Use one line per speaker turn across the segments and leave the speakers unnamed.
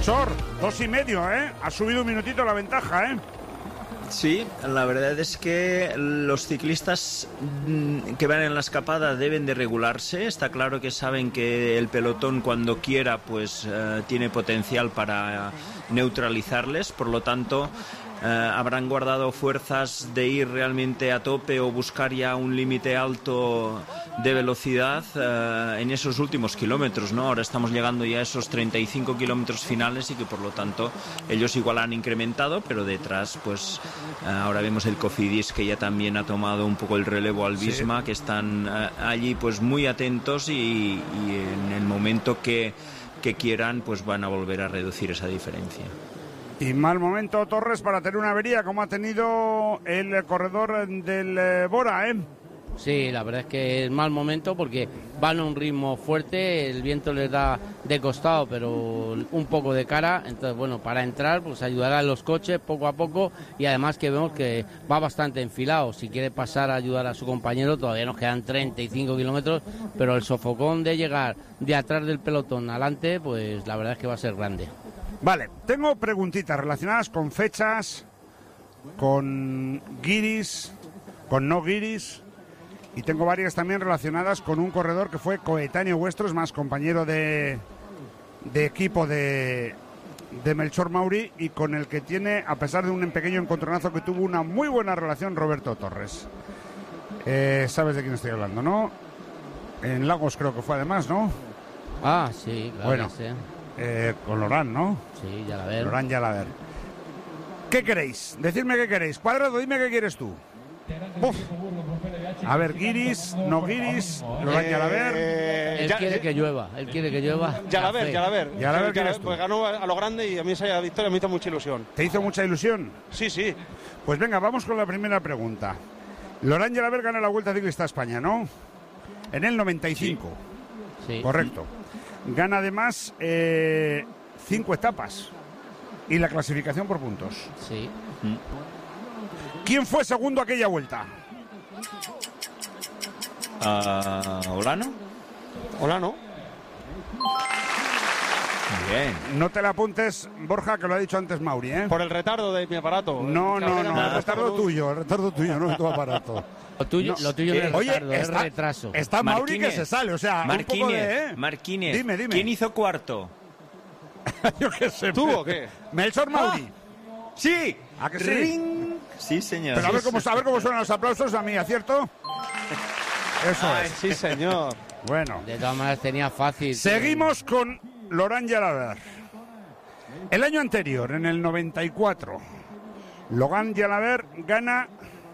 Melchor, 2,5, ¿eh? Ha subido un minutito la ventaja, ¿eh?
Sí, la verdad es que los ciclistas que van en la escapada deben de regularse. Está claro que saben que el pelotón cuando quiera pues tiene potencial para neutralizarles, por lo tanto habrán guardado fuerzas de ir realmente a tope o buscar ya un límite alto de velocidad en esos últimos kilómetros, ¿no? Ahora estamos llegando ya a esos 35 kilómetros finales y que por lo tanto ellos igual han incrementado, pero detrás pues ahora vemos el Cofidis que ya también ha tomado un poco el relevo al Visma, sí, que están allí pues muy atentos y en el momento que quieran pues van a volver a reducir esa diferencia.
Y mal momento, Torres, para tener una avería como ha tenido el corredor del Bora, ¿eh?
Sí, la verdad es que es mal momento porque van a un ritmo fuerte, el viento les da de costado, pero un poco de cara. Entonces, bueno, para entrar, pues ayudará a los coches poco a poco y además que vemos que va bastante enfilado. Si quiere pasar a ayudar a su compañero, todavía nos quedan 35 kilómetros, pero el sofocón de llegar de atrás del pelotón adelante, pues la verdad es que va a ser grande.
Vale, tengo preguntitas relacionadas con fechas, con guiris, con no guiris, y tengo varias también relacionadas con un corredor que fue coetáneo vuestro, es más, compañero de equipo de Melchor Mauri, y con el que tiene, a pesar de un pequeño encontronazo que tuvo, una muy buena relación, Roberto Torres. ¿Sabes de quién estoy hablando, no? En Lagos creo que fue además, ¿no?
Ah, sí, claro.
Bueno.
Sí.
Con Lorán, ¿no?
Sí, ya la ver.
Lorán, ya la ver. ¿Qué queréis? Decidme qué queréis. Cuadrado, dime qué quieres tú. Uf. A ver, guiris, no guiris, Lorán, ya la ver.
Él quiere que llueva,
Ya la ver.
Pues
ganó a lo grande y a mí esa victoria me hizo mucha ilusión.
¿Te hizo mucha ilusión?
Sí.
Pues venga, vamos con la primera pregunta. Lorán Yalaber gana la Vuelta Ciclista a España, ¿no? En el 95.
Sí.
Correcto. Gana además 5 etapas y la clasificación por puntos.
Sí.
¿Quién fue segundo aquella vuelta?
¿Olano? Bien.
No te la apuntes, Borja, que lo ha dicho antes Mauri, ¿eh?
Por el retardo de mi aparato.
No, el retardo tuyo, no de tu aparato.
Lo tuyo no es retardo, es retraso.
Está Mauri que se sale, o sea,
Marquínez,
un poco de...
Marquínez.
Dime.
¿Quién hizo cuarto?
Yo qué sé.
¿Tú o qué?
Melchor Mauri.
¡Sí!
¿A que sí?
¡Ring! Sí, señor.
Pero a ver cómo suenan los aplausos a mí, ¿acierto? Eso es.
Sí, señor.
Bueno.
De todas maneras tenía fácil.
Seguimos con Lorán Yalaber. El año anterior, en el 94, Lorán Yalaber gana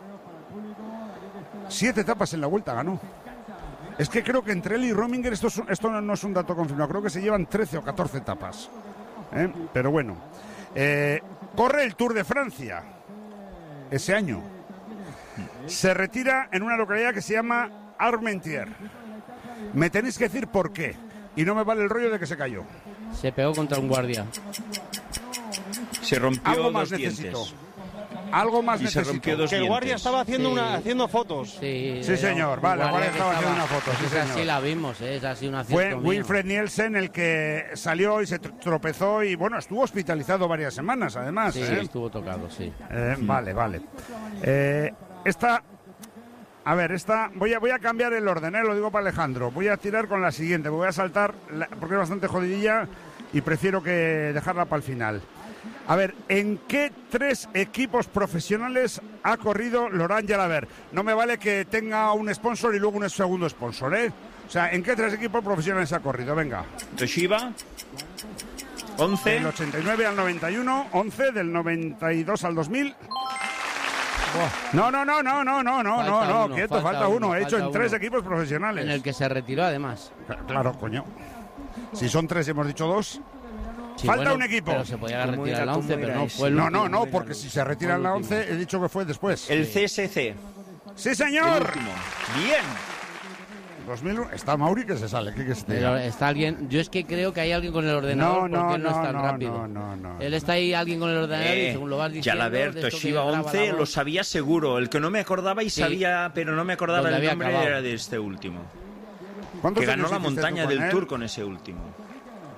7 etapas en la Vuelta, ganó. Es que creo que entre él y Rominger, esto no es un dato confirmado, creo que se llevan 13 o 14 etapas. Pero bueno. Corre el Tour de Francia ese año. Se retira en una localidad que se llama Armentières. Me tenéis que decir por qué. Y no me vale el rollo de que se cayó.
Se pegó contra un guardia.
Se rompió
Algo más
dos
necesito.
dientes.
Algo más
Y se
necesito.
rompió dos
Que el guardia
dientes.
estaba haciendo fotos.
Sí,
señor. Vale, el guardia estaba haciendo una foto. Sí,
Esa
señor.
sí la vimos, es así una
Fue Wilfred Nielsen el que salió y se tropezó y, bueno, estuvo hospitalizado varias semanas, además.
Sí, estuvo tocado, sí.
Vale. Esta, voy a cambiar el orden, lo digo para Alejandro. Voy a tirar con la siguiente, voy a saltar, porque es bastante jodidilla y prefiero que dejarla para el final. A ver, ¿en qué 3 equipos profesionales ha corrido Lorán Yalaber? No me vale que tenga un sponsor y luego un segundo sponsor, ¿eh? O sea, ¿en qué 3 equipos profesionales ha corrido? Venga.
Toshiba, 11.
Del 89 al 91, 11, del 92 al 2000. No, quieto, falta uno. He hecho en 3 equipos profesionales.
En el que se retiró, además.
Claro, coño. Si son 3 y hemos dicho 2.
Sí,
falta un equipo.
Pero se podía retirar la 11, pero no fue el
No,
último.
porque si se retira en la 11, he dicho que fue después.
El CSC.
¡Sí, señor!
El último. Bien.
2001. Está Mauri que se sale. ¿Qué es
Pero está alguien. Yo es que creo que hay alguien con el ordenador porque no es tan rápido.
No.
Él está ahí, alguien con el ordenador y según lo vas diciendo.
Yalaber, Toshiba 11, lo sabía seguro. El que no me acordaba sabía, pero no me acordaba el nombre, era de este último. Que ganó la montaña del Tour con ese último.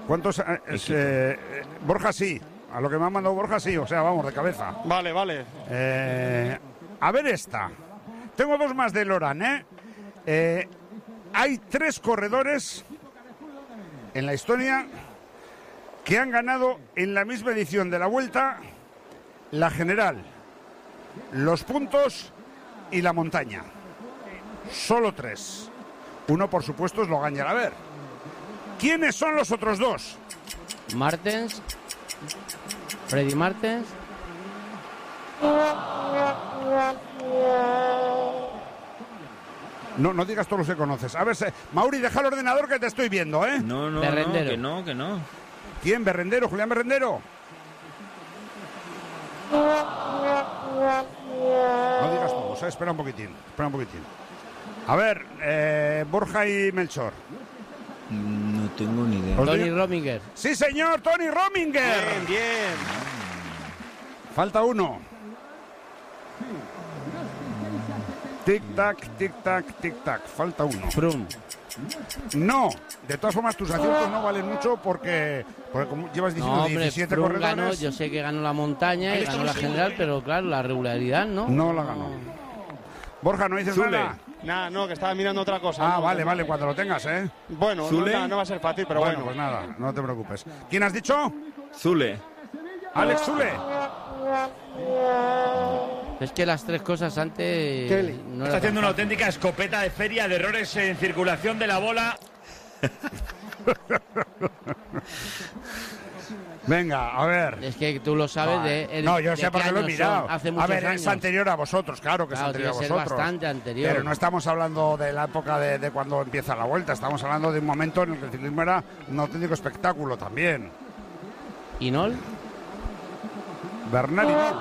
¿Cuántos? Borja sí. A lo que me ha mandado Borja sí. O sea, vamos, de cabeza.
Vale, vale.
A ver esta. Tengo dos más de Loran, hay 3 corredores en la historia que han ganado en la misma edición de la Vuelta la general, los puntos y la montaña. Solo 3. Uno, por supuesto, es Logan Jalabert. ¿Quiénes son los otros 2?
Martens, Freddy Martens.
No digas todos los que conoces. A ver, Mauri, deja el ordenador que te estoy viendo, ¿eh?
No,
Berrendero.
que no.
¿Quién? ¿Berrendero? ¿Julián Berrendero? No digas todos, espera un poquitín. A ver, Borja y Melchor.
No tengo ni idea.
Tony Rominger.
¡Sí, señor! ¡Tony Rominger!
Bien, bien.
Falta uno. Tic-tac, tic-tac, tic-tac. Falta uno.
Froome.
No. De todas formas, tus aciertos no valen mucho porque como llevas diciendo,
No, hombre,
17
Froome
corredores.
ganó, yo sé que ganó la montaña y ganó la general, pero claro, la regularidad, ¿no?
No la ganó. Borja, ¿no dices
Zule.
nada?
Nah, no, que estaba mirando otra cosa.
Ah,
No,
vale, cuando lo tengas, ¿eh?
Bueno, no va a ser fácil, pero bueno.
Pues nada, no te preocupes. ¿Quién has dicho?
Zule.
Alex Zule.
Es que las 3 cosas antes... no
Está
era
haciendo
tan
una
fácil.
auténtica escopeta de feria de errores en circulación de la bola.
Venga, a ver.
Es que tú lo sabes de...
No, yo
de
sé
qué
porque lo he
años
mirado.
son, hace
A
muchos
ver,
años.
es anterior a vosotros, claro que
Claro,
es anterior a
tiene que ser
vosotros.
bastante anterior.
Pero no estamos hablando de la época de cuando empieza la Vuelta, estamos hablando de un momento en el que el ciclismo era un auténtico espectáculo también.
¿Y Nol?
Bernal Hinault.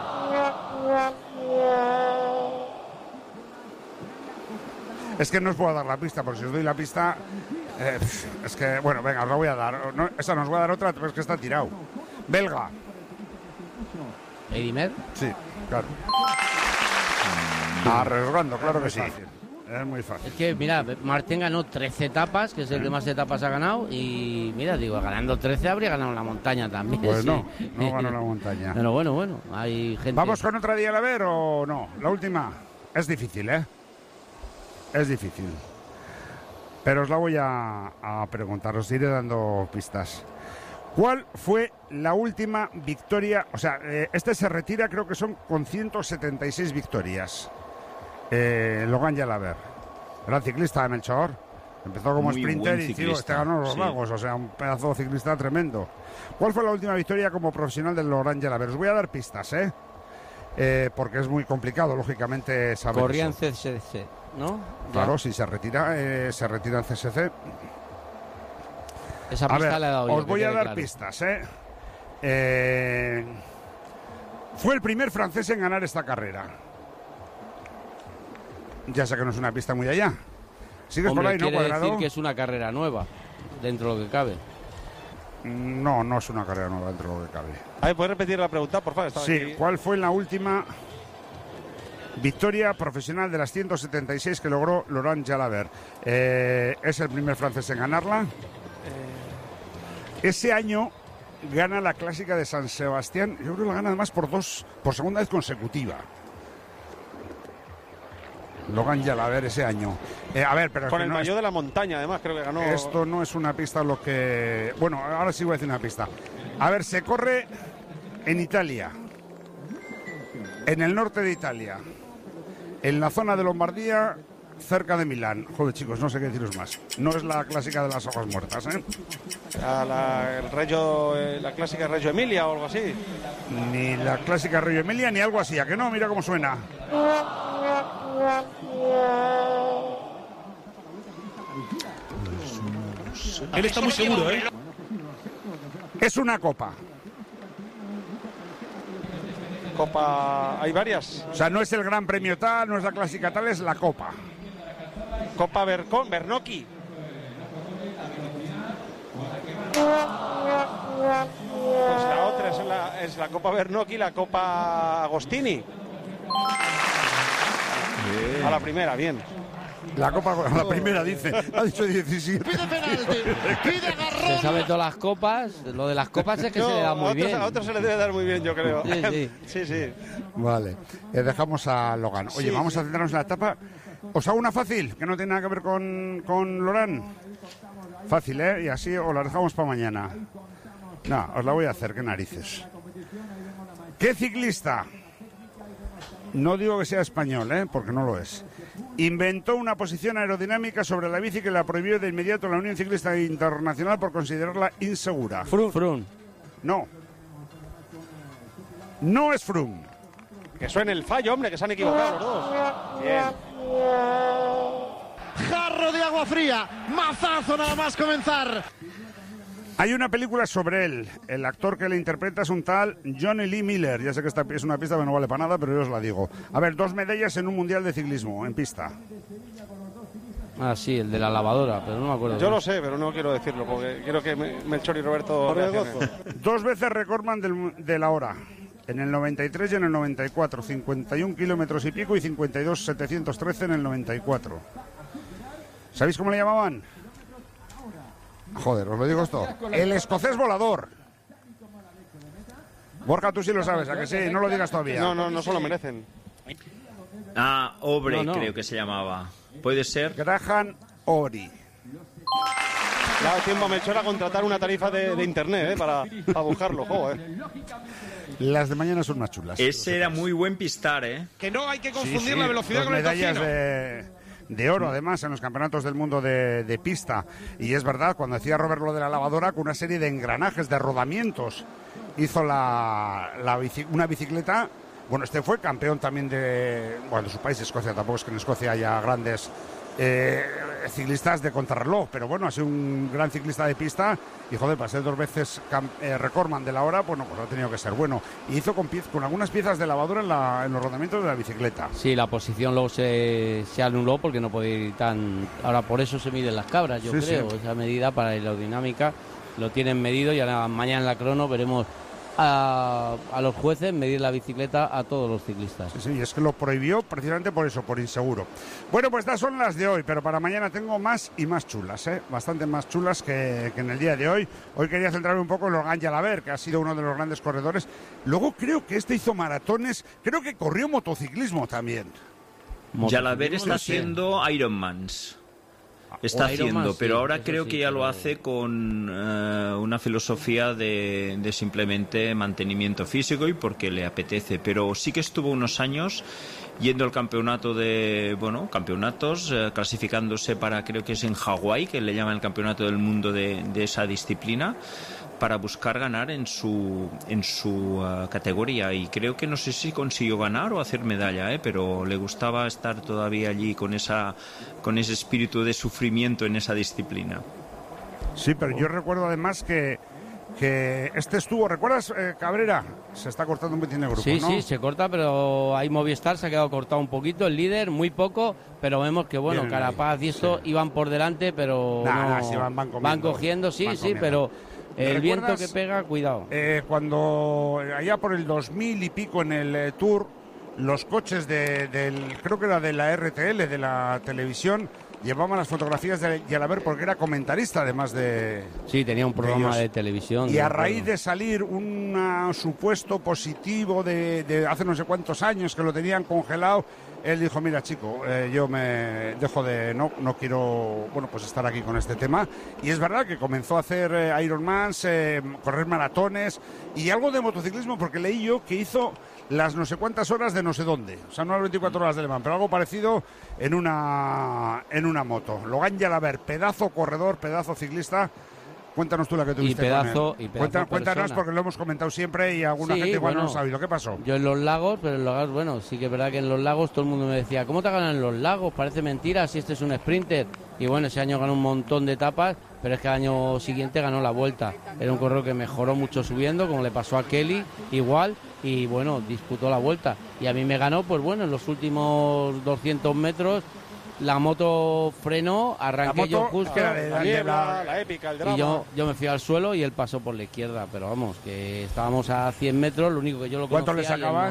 Es que no os puedo dar la pista, porque si os doy la pista, es que, bueno, venga, os la voy a dar. No, esa no os voy a dar otra, pero es que está tirado. Belga.
¿Edimer?
Sí, claro. Arriesgando, claro que sí. Es muy fácil.
Es que, mira, Martín ganó 13 etapas, que es el que más etapas ha ganado, y mira, digo, ganando 13 habría ganado la montaña también.
Pues
sí.
no ganó la montaña.
Pero bueno, hay gente...
¿Vamos con otra día a ver o no? La última. Es difícil, ¿eh? Es difícil. Pero os la voy a preguntar, os iré dando pistas. ¿Cuál fue la última victoria? O sea, este se retira, creo que son con 176 victorias. Logan Jalabert, gran ciclista de Melchor. Empezó como
Muy
sprinter
buen
y
ciclista,
este ganó los
sí.
Lagos, o sea, un pedazo de ciclista tremendo. ¿Cuál fue la última victoria como profesional del Logan Jalabert? Os voy a dar pistas, porque es muy complicado, lógicamente, saber
Corría en
eso.
CSC, ¿no?
Claro, si se retira en CSC.
Esa
A
pista
ver,
la he dado yo,
os
que
voy a
quede
dar
claro.
pistas, Fue el primer francés en ganar esta carrera. Ya sé que no es una pista muy allá. ¿Sigues
Hombre,
por ahí, no,
quiere
Cuadrado?
decir que es una carrera nueva, dentro de lo que cabe.
No es una carrera nueva dentro de lo que cabe.
A ver, ¿puedes repetir la pregunta, por favor? Estaba
Sí,
aquí.
¿cuál fue la última victoria profesional de las 176 que logró Laurent Jalabert? Es el primer francés en ganarla. Ese año gana la clásica de San Sebastián. Yo creo que la gana además por segunda vez consecutiva. Logan Jalabert ese año. A ver, pero es
Con
que
el
no
maillot de la montaña, además, creo que ganó.
esto no es una pista lo que... Bueno, ahora sí voy a decir una pista. A ver, se corre en Italia, en el norte de Italia, en la zona de Lombardía, cerca de Milán. Joder, chicos, no sé qué deciros más. No es la clásica de las hojas muertas, ¿eh?
La clásica Reggio Emilia o algo así.
Ni la clásica Reggio Emilia, ni algo así. ¿A que no? Mira cómo suena.
Él está muy seguro, ¿eh?
Es una copa.
Copa, hay varias.
O sea, no es el Gran Premio tal, no es la clásica tal, es la copa.
Copa Bernocchi. Pues la otra es la Copa Bernocchi, la Copa Agostini. A la primera, bien.
La Copa, la primera dice, ha dicho 17.
Pide penalti, pide agarrón.
Se sabe todas las copas. Lo de las copas es que se le da muy bien.
A otros se le debe dar muy bien, yo creo.
Sí.
Vale, dejamos a Logan. Oye, vamos a centrarnos en la etapa. Os hago una fácil, que no tiene nada que ver con Lorán. Fácil, ¿eh? Y así os la dejamos para mañana. No, os la voy a hacer, qué narices. ¿Qué ciclista? No digo que sea español, porque no lo es. Inventó una posición aerodinámica sobre la bici que la prohibió de inmediato la Unión Ciclista Internacional por considerarla insegura.
Froome.
No. No es Froome.
Que suene el fallo, hombre, que se han equivocado los dos. Bien.
Jarro de agua fría, mazazo nada más comenzar.
Hay una película sobre él. El actor que le interpreta es un tal Johnny Lee Miller. Ya sé que esta es una pista que no vale para nada, pero yo os la digo. A ver, 2 medallas en un mundial de ciclismo, en pista.
Ah, sí, el de la lavadora, pero no me acuerdo.
Yo lo sé, pero no quiero decirlo, porque quiero que Melchor y Roberto reaccionen.
2 veces recordman de la hora. En el 93 y en el 94. 51 kilómetros y pico y 52.713 en el 94. ¿Sabéis cómo le llamaban? Joder, os lo digo esto. El escocés volador. Borja, tú sí lo sabes, ¿a que sí? No lo digas todavía.
No se lo merecen.
Obrey, creo que se llamaba. ¿Puede ser?
Graham Obrey.
Le ha dado tiempo a Melchor a contratar una tarifa de internet, para buscarlo,
Las de mañana son más chulas.
Ese era muy buen pistar,
Que no hay que confundir la velocidad con el
medallas
tocino.
de oro, además, en los campeonatos del mundo de pista. Y es verdad, cuando decía Robert lo de la lavadora, con una serie de engranajes, de rodamientos, hizo una bicicleta. Bueno, este fue campeón también de su país, Escocia. Tampoco es que en Escocia haya grandes ciclistas de contrarreloj, pero bueno, ha sido un gran ciclista de pista y joder, para ser 2 veces recordman de la hora, pues ha tenido que ser bueno. Y hizo con algunas piezas de lavadora en los rodamientos de la bicicleta.
Sí, la posición luego se anuló porque no podía ir tan... Ahora por eso se miden las cabras, yo creo. Sí. Esa medida para la aerodinámica lo tienen medido y ahora mañana en la crono veremos a los jueces medir la bicicleta a todos los ciclistas.
Sí, es que lo prohibió precisamente por eso, por inseguro. Bueno, pues estas son las de hoy, pero para mañana tengo más y más chulas, bastante más chulas que en el día de hoy. Hoy quería centrarme un poco en Logan Jalabert, que ha sido uno de los grandes corredores. Luego creo que hizo maratones, creo que corrió motociclismo también.
Jalabert está haciendo Ironmans. Está haciendo, pero ahora creo que ya lo hace con una filosofía de simplemente mantenimiento físico y porque le apetece, pero sí que estuvo unos años yendo al campeonato clasificándose para, creo que es en Hawái, que le llaman el campeonato del mundo de esa disciplina, para buscar ganar en su categoría, y creo que no sé si consiguió ganar o hacer medalla, pero le gustaba estar todavía allí con ese espíritu de sufrimiento en esa disciplina.
Sí, pero yo recuerdo además que este estuvo, ¿recuerdas, Cabrera? Se está cortando un poquito de grupo,
sí,
¿no?
Sí, se corta, pero ahí Movistar se ha quedado cortado un poquito, el líder, muy poco, pero vemos que, bueno, Carapaz y esto iban por delante, pero van cogiendo, pero... El viento que pega, cuidado.
Cuando allá por el 2000 y pico en el Tour, los coches creo que era de la RTL, de la televisión, llevaban las fotografías de Jalabert porque era comentarista, además de...
Sí, tenía un programa de televisión.
Y a raíz de salir un supuesto positivo de hace no sé cuántos años que lo tenían congelado, él dijo, mira chico, yo me dejo no quiero, pues estar aquí con este tema. Y es verdad que comenzó a hacer Ironmans, correr maratones y algo de motociclismo, porque leí yo que hizo las no sé cuántas horas de no sé dónde. O sea, no las 24 horas de Le Mans, pero algo parecido en una moto. Logan Jalabert, pedazo corredor, pedazo ciclista. Cuéntanos tú la que tuviste con él. Cuéntanos, porque lo hemos comentado siempre y alguna gente igual no lo ha sabido. ¿Qué pasó?
Yo en los lagos, pero en los lagos, sí que es verdad que en los lagos todo el mundo me decía, ¿cómo te ganan en los lagos? Parece mentira si este es un sprinter. Y bueno, ese año ganó un montón de etapas, pero es que el año siguiente ganó la Vuelta. Era un corredor que mejoró mucho subiendo, como le pasó a Kelly, igual, y bueno, disputó la Vuelta. Y a mí me ganó, pues bueno, en los últimos 200 metros, la moto frenó, arranqué yo justo,
la épica, el drama.
Y yo me fui al suelo y él pasó por la izquierda, pero vamos, que estábamos a 100 metros, lo único que yo lo conocía.
¿Cuánto le sacabas?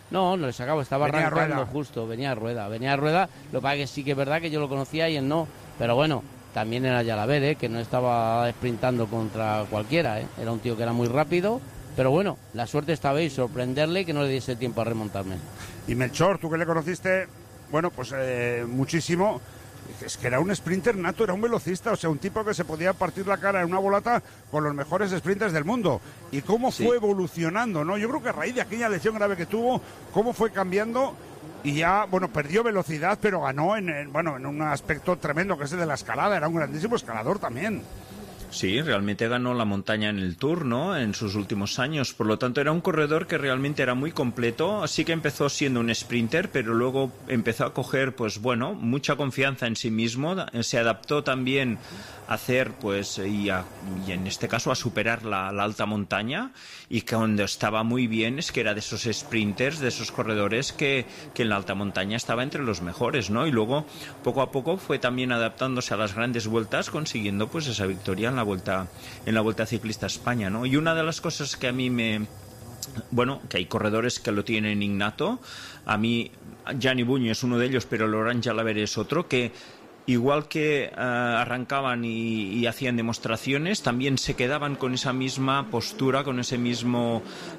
No le sacaba, estaba
Venía
arrancando
rueda.
justo, venía a rueda. Lo que pasa es que sí que es verdad que yo lo conocía y él no, pero bueno, también era Yalaber, que no estaba sprintando contra cualquiera, era un tío que era muy rápido, pero bueno, la suerte estaba ahí, sorprenderle y que no le diese tiempo a remontarme.
Y Melchor, tú que le conociste, bueno, pues muchísimo, es que era un sprinter nato, era un velocista, o sea, un tipo que se podía partir la cara en una volata con los mejores sprinters del mundo. Y cómo fue evolucionando, ¿no? Yo creo que a raíz de aquella lesión grave que tuvo, cómo fue cambiando y ya, bueno, perdió velocidad, pero ganó en un aspecto tremendo, que es el de la escalada, era un grandísimo escalador también.
Sí, realmente ganó la montaña en el Tour, ¿no? En sus últimos años. Por lo tanto, era un corredor que realmente era muy completo. Así que empezó siendo un sprinter, pero luego empezó a coger, pues bueno, mucha confianza en sí mismo. Se adaptó también a hacer, pues, y en este caso a superar la alta montaña. Y cuando estaba muy bien es que era de esos sprinters, de esos corredores que en la alta montaña estaba entre los mejores, ¿no? Y luego, poco a poco, fue también adaptándose a las grandes vueltas, consiguiendo, pues, esa victoria en la Vuelta Ciclista España, ¿no? Y una de las cosas que a mí que hay corredores que lo tienen innato, a mí Gianni Buño es uno de ellos, pero Laurent Jalabert es otro, que igual que arrancaban y hacían demostraciones, también se quedaban con esa misma postura, con ese mismo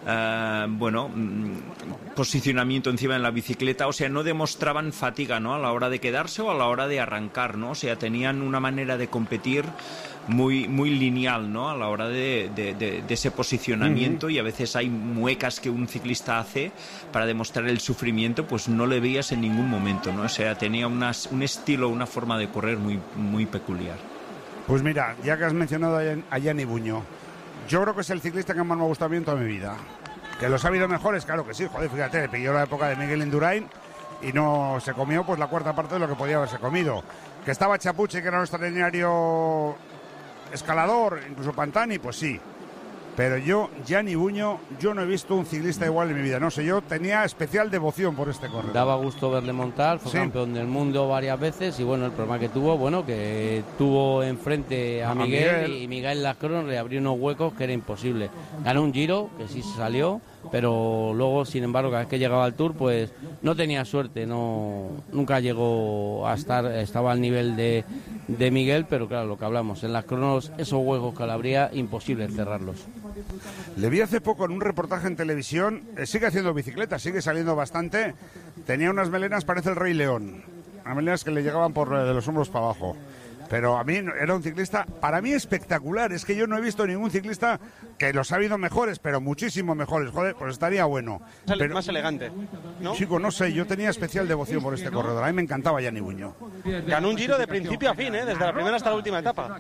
posicionamiento encima de la bicicleta. O sea, no demostraban fatiga, ¿no? A la hora de quedarse o a la hora de arrancar, ¿no? O sea, tenían una manera de competir muy, muy lineal, ¿no? A la hora de ese posicionamiento. Y a veces hay muecas que un ciclista hace para demostrar el sufrimiento, pues no le veías en ningún momento, ¿no? O sea, tenía un estilo, una forma de correr muy, muy peculiar.
Pues mira, ya que has mencionado a Gianni Buño, yo creo que es el ciclista que más me ha gustado a mí en toda mi vida. Que los ha habido mejores, claro que sí, joder, fíjate, le pilló la época de Miguel Indurain y no se comió pues la cuarta parte de lo que podía haberse comido. Que estaba Chapuche, que era un extraordinario escalador, incluso Pantani, pues sí. Pero yo, Gianni Buño, yo no he visto un ciclista igual en mi vida. No sé, yo tenía especial devoción por este corredor.
Daba gusto verle montar, fue campeón del mundo varias veces y bueno, el problema que tuvo enfrente a Miguel y Miguel Lascron le abrió unos huecos que era imposible. Ganó un Giro, que sí se salió, pero luego, sin embargo, cada vez que llegaba al Tour, pues no tenía suerte, nunca llegó a estaba al nivel de Miguel, pero claro, lo que hablamos, en las cronos, esos huecos que le abría, imposible cerrarlos.
Le vi hace poco en un reportaje en televisión, sigue haciendo bicicleta, sigue saliendo bastante, tenía unas melenas, parece el Rey León, unas melenas que le llegaban de los hombros para abajo. Pero a mí era un ciclista, para mí espectacular, es que yo no he visto ningún ciclista que los ha habido mejores, pero muchísimo mejores, joder, pues estaría bueno. Pero,
más elegante, ¿no?
Chico, no sé, yo tenía especial devoción por este corredor, a mí me encantaba Gianni Buño.
Ganó un Giro de principio a fin, desde la primera hasta la última etapa.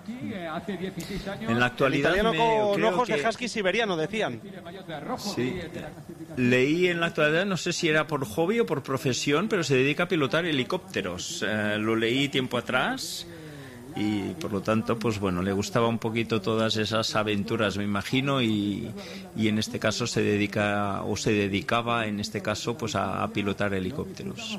En la actualidad
el italiano con ojos de husky siberiano, decían.
Sí. Leí en la actualidad, no sé si era por hobby o por profesión, pero se dedica a pilotar helicópteros. Lo leí tiempo atrás. Y por lo tanto, pues bueno, le gustaba un poquito todas esas aventuras, me imagino, y en este caso se dedicaba en este caso pues a pilotar helicópteros.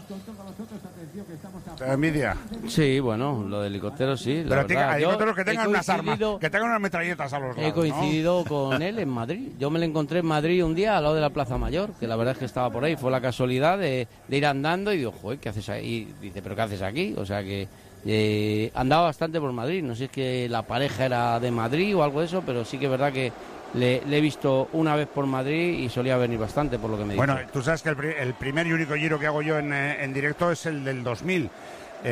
¿Te da envidia?
Sí, bueno, lo de helicópteros sí.
Pero helicópteros que tengan unas armas, que tengan unas metralletas a los lados.
He coincidido con él en Madrid. Yo me lo encontré en Madrid un día al lado de la Plaza Mayor, que la verdad es que estaba por ahí. Fue la casualidad de ir andando y digo, joder, ¿qué haces ahí? Y dice, ¿pero qué haces aquí? O sea que andaba bastante por Madrid. No sé si es que la pareja era de Madrid o algo de eso, pero sí que es verdad que le he visto una vez por Madrid y solía venir bastante, por lo que me dijo.
Bueno, tú sabes que el primer y único Giro que hago yo en directo es el del 2000, y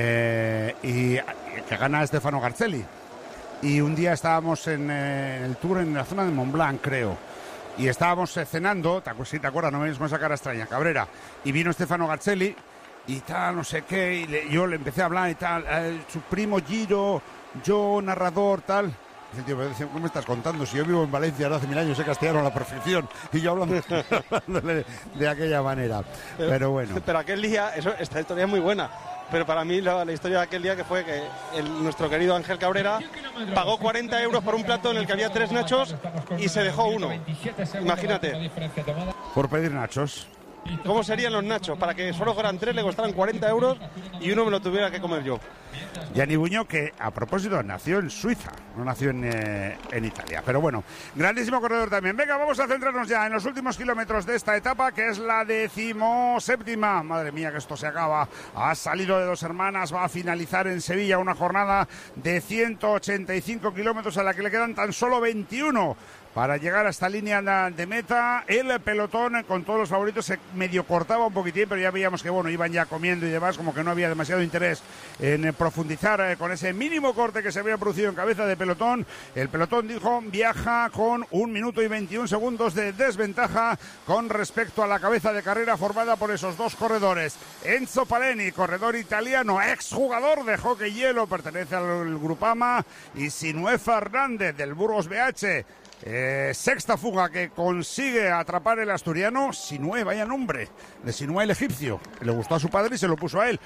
que gana Stefano Garzelli. Y un día estábamos en el Tour en la zona de Montblanc, creo. Y estábamos cenando, si te acuerdas, no me ves con esa cara extraña, Cabrera. Y vino Stefano Garzelli y tal, no sé qué, y yo le empecé a hablar y tal, su primo Giro, yo narrador, tal. Y el tío me decía, ¿qué me estás contando? Si yo vivo en Valencia desde hace 1000 años, sé castellano a la perfección, y yo hablándole de aquella manera. Pero bueno.
Pero aquel día, esta historia es muy buena, pero para mí la historia de aquel día que fue que nuestro querido Ángel Cabrera pagó 40 euros por un plato en el que había 3 nachos y se dejó uno. Imagínate.
Por pedir nachos.
cómo serían los nachos para que solo fueran 3, le costaran 40 euros y uno me lo tuviera que comer yo.
Gianni Buño, que a propósito nació en Suiza, no nació en Italia. Pero bueno, grandísimo corredor también. Venga, vamos a centrarnos ya en los últimos kilómetros de esta etapa, que es la 17ª. Madre mía, que esto se acaba. Ha salido de Dos Hermanas, va a finalizar en Sevilla una jornada de 185 kilómetros a la que le quedan tan solo 21. Para llegar a esta línea de meta, el pelotón con todos los favoritos se medio cortaba un poquitín, pero ya veíamos que bueno, iban ya comiendo y demás, como que no había demasiado interés en profundizar con ese mínimo corte que se había producido en cabeza de pelotón. El pelotón, dijo, viaja con 1 minuto y 21 segundos de desventaja con respecto a la cabeza de carrera formada por esos dos corredores. Enzo Paleni, corredor italiano, exjugador de hockey hielo, pertenece al Grupama, y Sinué Fernández del Burgos BH. Sexta fuga que consigue atrapar el asturiano. Sinué, vaya nombre, de Sinué el egipcio, que le gustó a su padre y se lo puso a él.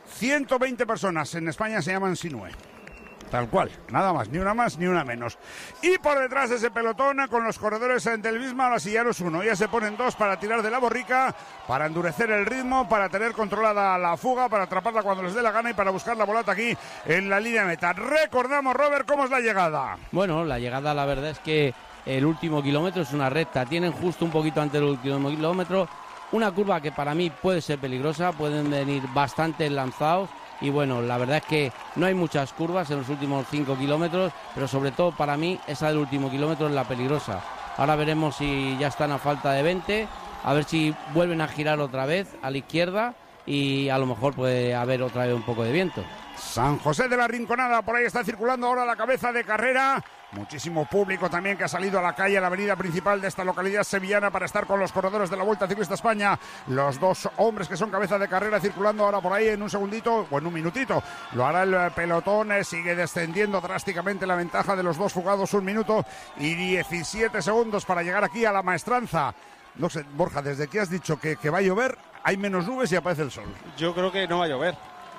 120 personas en España se llaman Sinué. Tal cual, nada más, ni una más ni una menos. Y por detrás de ese pelotón, con los corredores del Bismarck, así ya no es uno, ya se ponen dos para tirar de la borrica, para endurecer el ritmo, para tener controlada la fuga, para atraparla cuando les dé la gana y para buscar la bolata aquí en la línea de meta. Recordamos, Robert, cómo es la llegada.
Bueno, la llegada, la verdad es que el último kilómetro es una recta, tienen justo un poquito antes del último kilómetro una curva que para mí puede ser peligrosa, pueden venir bastante lanzados. Y bueno, la verdad es que no hay muchas curvas en los últimos 5 kilómetros, pero sobre todo para mí esa del último kilómetro es la peligrosa. Ahora veremos si ya están a falta de 20, a ver si vuelven a girar otra vez a la izquierda y a lo mejor puede haber otra vez un poco de viento.
San José de la Rinconada, por ahí está circulando ahora la cabeza de carrera. Muchísimo público también que ha salido a la calle, a la avenida principal de esta localidad sevillana para estar con los corredores de la Vuelta Ciclista España. Los dos hombres que son cabeza de carrera circulando ahora por ahí en un segundito o en un minutito. Lo hará el pelotón, sigue descendiendo drásticamente la ventaja de los dos fugados, 1 minuto y 17 segundos para llegar aquí a la maestranza. No sé, Borja, desde que has dicho que va a llover, hay menos nubes y aparece el sol.
Yo creo que no va a llover.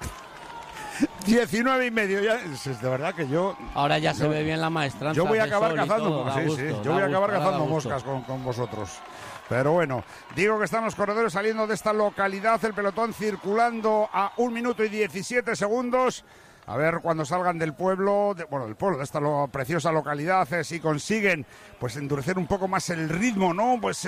19:30, ya, es de verdad que yo...
Ahora ya se ve bien la maestranza.
Yo voy a acabar cazando,
yo
voy a acabar cazando moscas con vosotros. Pero bueno, digo que están los corredores saliendo de esta localidad, el pelotón circulando a 1 minuto y 17 segundos. A ver cuando salgan del pueblo, de esta preciosa localidad, si consiguen pues endurecer un poco más el ritmo, ¿no? Pues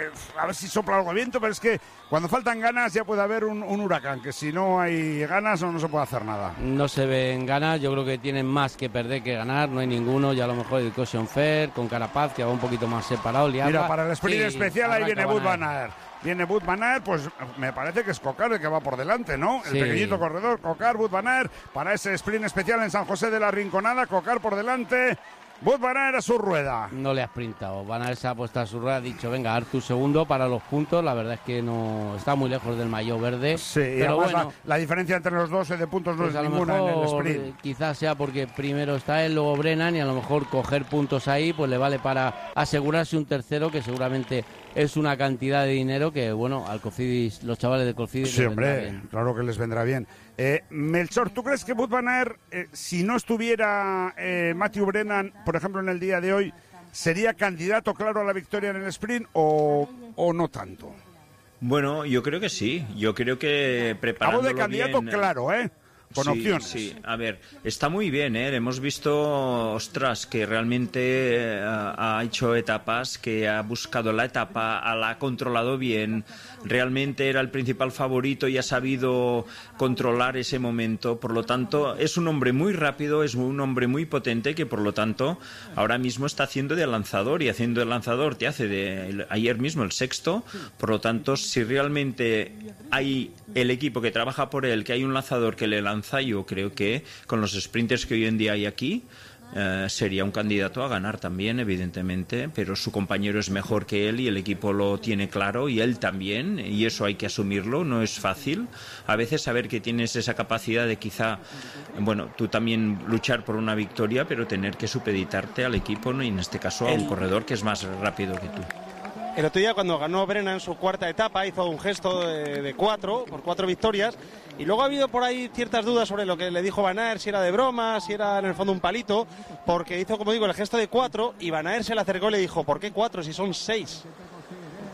a ver si sopla algo de viento, pero es que cuando faltan ganas ya puede haber un huracán, que si no hay ganas no se puede hacer nada.
No se ven ganas, yo creo que tienen más que perder que ganar, no hay ninguno, ya a lo mejor el Caution Fair con Carapaz, que va un poquito más separado.
Mira, para el sprint especial ahí viene Wout van Aert. Viene Wout van Aert, pues me parece que es Cocar el que va por delante, ¿no? El pequeñito corredor, Cocar, Wout van Aert, para ese sprint especial en San José de la Rinconada, Cocar por delante, Wout van Aert a su rueda.
No le ha sprintado, Van Aert se ha puesto a su rueda, ha dicho, venga, Artur segundo para los puntos, la verdad es que no está muy lejos del maillot verde.
Sí,
pero
bueno, la diferencia entre los dos de puntos no
pues
es ninguna en el sprint.
Quizás sea porque primero está él, luego Brennan, y a lo mejor coger puntos ahí pues le vale para asegurarse un tercero, que seguramente es una cantidad de dinero que, bueno, al Cofidis, los chavales de Cofidis
sí, hombre, claro que les vendrá bien. Melchor, ¿tú crees que Wout van Aert, si no estuviera Matthew Brennan, por ejemplo, en el día de hoy, sería candidato claro a la victoria en el sprint o no tanto?
Bueno, yo creo que sí. Yo creo que preparándolo
bien... Hablo de candidato
bien,
claro, con opciones.
Sí, a ver, está muy bien, hemos visto, ostras, que realmente ha hecho etapas, que ha buscado la etapa, la ha controlado bien, realmente era el principal favorito y ha sabido controlar ese momento, por lo tanto, es un hombre muy rápido, es un hombre muy potente, que por lo tanto, ahora mismo está haciendo de lanzador, y haciendo de lanzador te hace ayer mismo el sexto, por lo tanto, si realmente hay el equipo que trabaja por él, que hay un lanzador que le lanza, yo creo que con los sprinters que hoy en día hay aquí sería un candidato a ganar también, evidentemente, pero su compañero es mejor que él y el equipo lo tiene claro y él también, y eso hay que asumirlo, no es fácil a veces saber que tienes esa capacidad de quizá, bueno, tú también luchar por una victoria, pero tener que supeditarte al equipo, ¿no? Y en este caso a un corredor que es más rápido que tú.
El otro día, cuando ganó Brennan su cuarta etapa, hizo un gesto de 4 por 4 victorias, y luego ha habido por ahí ciertas dudas sobre lo que le dijo Van Aert, si era de broma, si era en el fondo un palito, porque hizo, como digo, el gesto de 4, y Van Aert se le acercó y le dijo, ¿por qué 4 si son 6?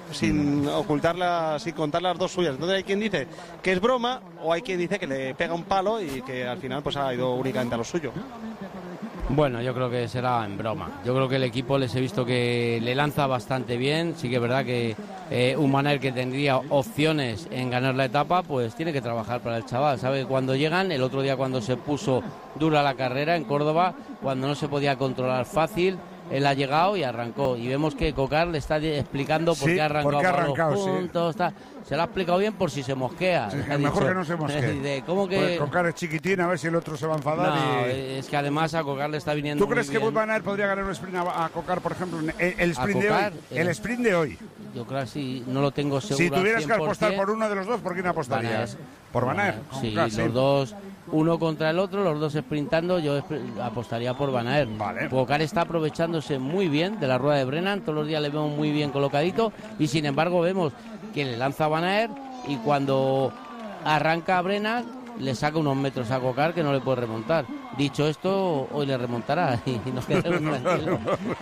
sin ocultarla, sin contar las dos suyas. Entonces hay quien dice que es broma o hay quien dice que le pega un palo y que al final pues ha ido únicamente a lo suyo.
Bueno, yo creo que será en broma. Yo creo que el equipo les he visto que le lanza bastante bien. Sí que es verdad que un Van Aert que tendría opciones en ganar la etapa, pues tiene que trabajar para el chaval. Sabe que cuando llegan, el otro día cuando se puso dura la carrera en Córdoba, cuando no se podía controlar fácil, él ha llegado y arrancó. Y vemos que Cocar le está explicando por qué ha arrancado los puntos. Sí. Se lo ha explicado bien por si se mosquea.
Sí, mejor que no se mosquee.
¿Cómo que?
Pues Cocar es chiquitín, a ver si el otro se va a enfadar.
No, es que además a Cocar le está viniendo.
¿Tú crees que Van Aert podría ganar un sprint a Cocar, por ejemplo, el sprint de hoy? El sprint de hoy.
Yo creo que sí, no lo tengo seguro.
Si tuvieras que apostar por uno de los dos, ¿por quién apostarías? ¿Por Van Aert?
Sí, los dos, uno contra el otro, los dos sprintando, yo apostaría por Van Aert.
Vale.
Cocar está aprovechándose muy bien de la rueda de Brennan, todos los días le vemos muy bien colocadito y sin embargo vemos que le lanza a Van Aert y cuando arranca a Brennan le saca unos metros a Cocar que no le puede remontar. Dicho esto, hoy le remontará y nos quedamos tranquilos.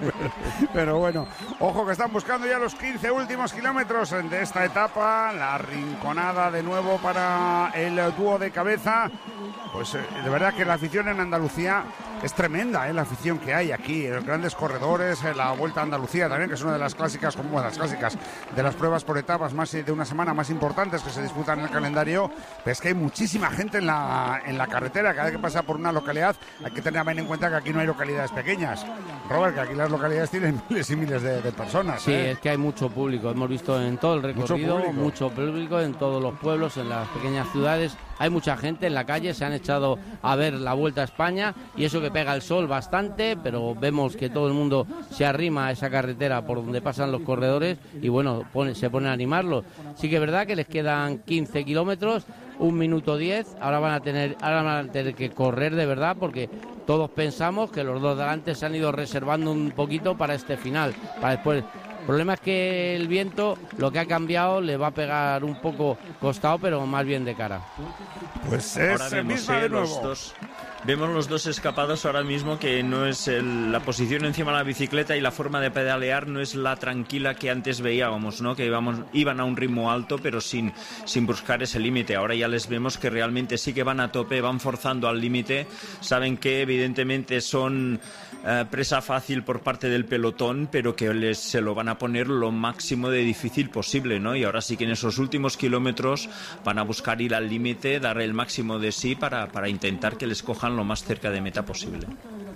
Pero bueno, ojo que están buscando ya los 15 últimos kilómetros de esta etapa. La rinconada de nuevo para el dúo de cabeza. Pues de verdad que la afición en Andalucía es tremenda, la afición que hay aquí, los grandes corredores, la Vuelta a Andalucía también, que es una de las clásicas, como las clásicas de las pruebas por etapas más de una semana más importantes que se disputan en el calendario. Pero es que hay muchísima gente en la carretera. Cada vez que pasa por una localidad hay que tener en cuenta que aquí no hay localidades pequeñas, Robert, que aquí las localidades tienen miles y miles de personas.
Sí, es que hay mucho público, hemos visto en todo el recorrido, mucho público en todos los pueblos, en las pequeñas ciudades, hay mucha gente en la calle, se han echado a ver la Vuelta a España y eso que pega el sol bastante, pero vemos que todo el mundo se arrima a esa carretera por donde pasan los corredores y bueno, se pone a animarlos. Sí que es verdad que les quedan 15 kilómetros, 1 minuto 10, ahora van a tener que correr de verdad porque todos pensamos que los dos delante se han ido reservando un poquito para este final, para después. El problema es que el viento, lo que ha cambiado, le va a pegar un poco costado, pero más bien de cara.
Pues es el mismo de nuevo.
Vemos los dos escapados ahora mismo, que no es la posición encima de la bicicleta y la forma de pedalear no es la tranquila que antes veíamos, ¿no? Que iban a un ritmo alto pero sin buscar ese límite. Ahora ya les vemos que realmente sí que van a tope, van forzando al límite. Saben que evidentemente son presa fácil por parte del pelotón, pero que se lo van a poner lo máximo de difícil posible, ¿no? Y ahora sí que en esos últimos kilómetros van a buscar ir al límite, dar el máximo de sí para intentar que les cojan lo más cerca de meta posible.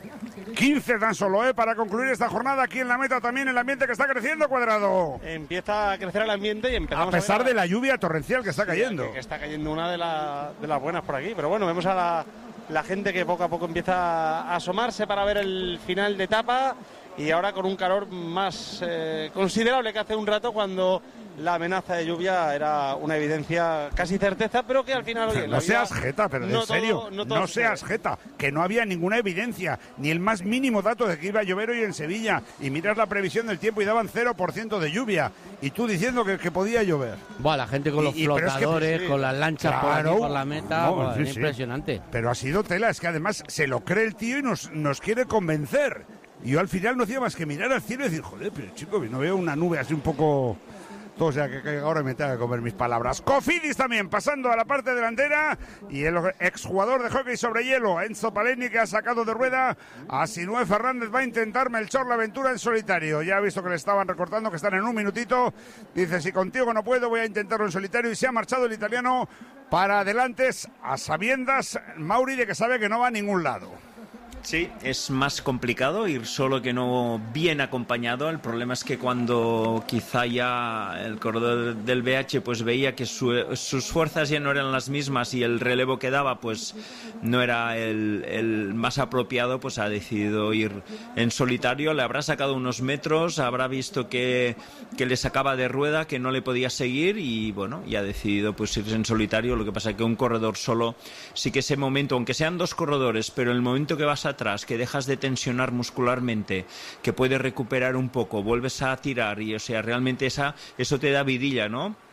15 tan solo, para concluir esta jornada aquí en la meta, también el ambiente que está creciendo, Cuadrado.
Empieza a crecer el ambiente y empezamos
a pesar de la lluvia torrencial que está cayendo.
Que está cayendo una de las buenas por aquí, pero bueno, vemos a la gente que poco a poco empieza a asomarse para ver el final de etapa y ahora con un calor más considerable que hace un rato cuando la amenaza de lluvia era una evidencia, casi certeza, pero que al final... Oye,
no seas jeta, pero en serio, no seas jeta, que no había ninguna evidencia, ni el más mínimo dato de que iba a llover hoy en Sevilla, y miras la previsión del tiempo y daban 0% de lluvia, y tú diciendo que podía llover.
Bueno, la gente con los flotadores, con las lanchas por la meta, es impresionante.
Pero ha sido tela, es que además se lo cree el tío y nos quiere convencer. Y yo al final no hacía más que mirar al cielo y decir, joder, pero chico, no veo una nube así un poco... O sea, que ahora me tengo que comer mis palabras. Cofidis también, pasando a la parte delantera. Y el exjugador de hockey sobre hielo, Enzo Paleni, que ha sacado de rueda a Sinué Fernández. Va a intentar Melchor la aventura en solitario. Ya ha visto que le estaban recortando, que están en un minutito. Dice, si contigo no puedo, voy a intentarlo en solitario. Y se ha marchado el italiano para adelante, a sabiendas, Mauri, de que sabe que no va a ningún lado.
Sí, es más complicado ir solo que no bien acompañado. El problema es que cuando quizá ya el corredor del BH pues veía que sus fuerzas ya no eran las mismas y el relevo que daba pues no era el más apropiado, pues ha decidido ir en solitario. Le habrá sacado unos metros, habrá visto que le sacaba de rueda, que no le podía seguir y bueno, y ha decidido pues irse en solitario. Lo que pasa es que un corredor solo, sí que ese momento, aunque sean dos corredores, pero el momento que vas atrás, que dejas de tensionar muscularmente, que puedes recuperar un poco, vuelves a tirar y o sea, realmente eso te da vidilla, ¿no?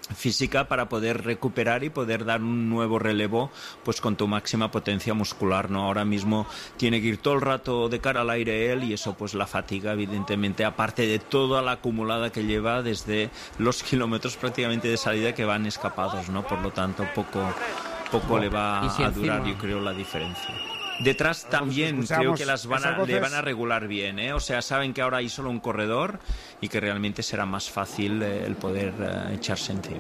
física para poder recuperar y poder dar un nuevo relevo pues con tu máxima potencia muscular, ¿no? Ahora mismo tiene que ir todo el rato de cara al aire él, y eso pues la fatiga evidentemente, aparte de toda la acumulada que lleva desde los kilómetros prácticamente de salida que van escapados, ¿no? Por lo tanto poco le va a durar, yo creo, la diferencia. Detrás también creo que le van a regular bien, ¿eh? O sea, saben que ahora hay solo un corredor y que realmente será más fácil el poder echarse encima.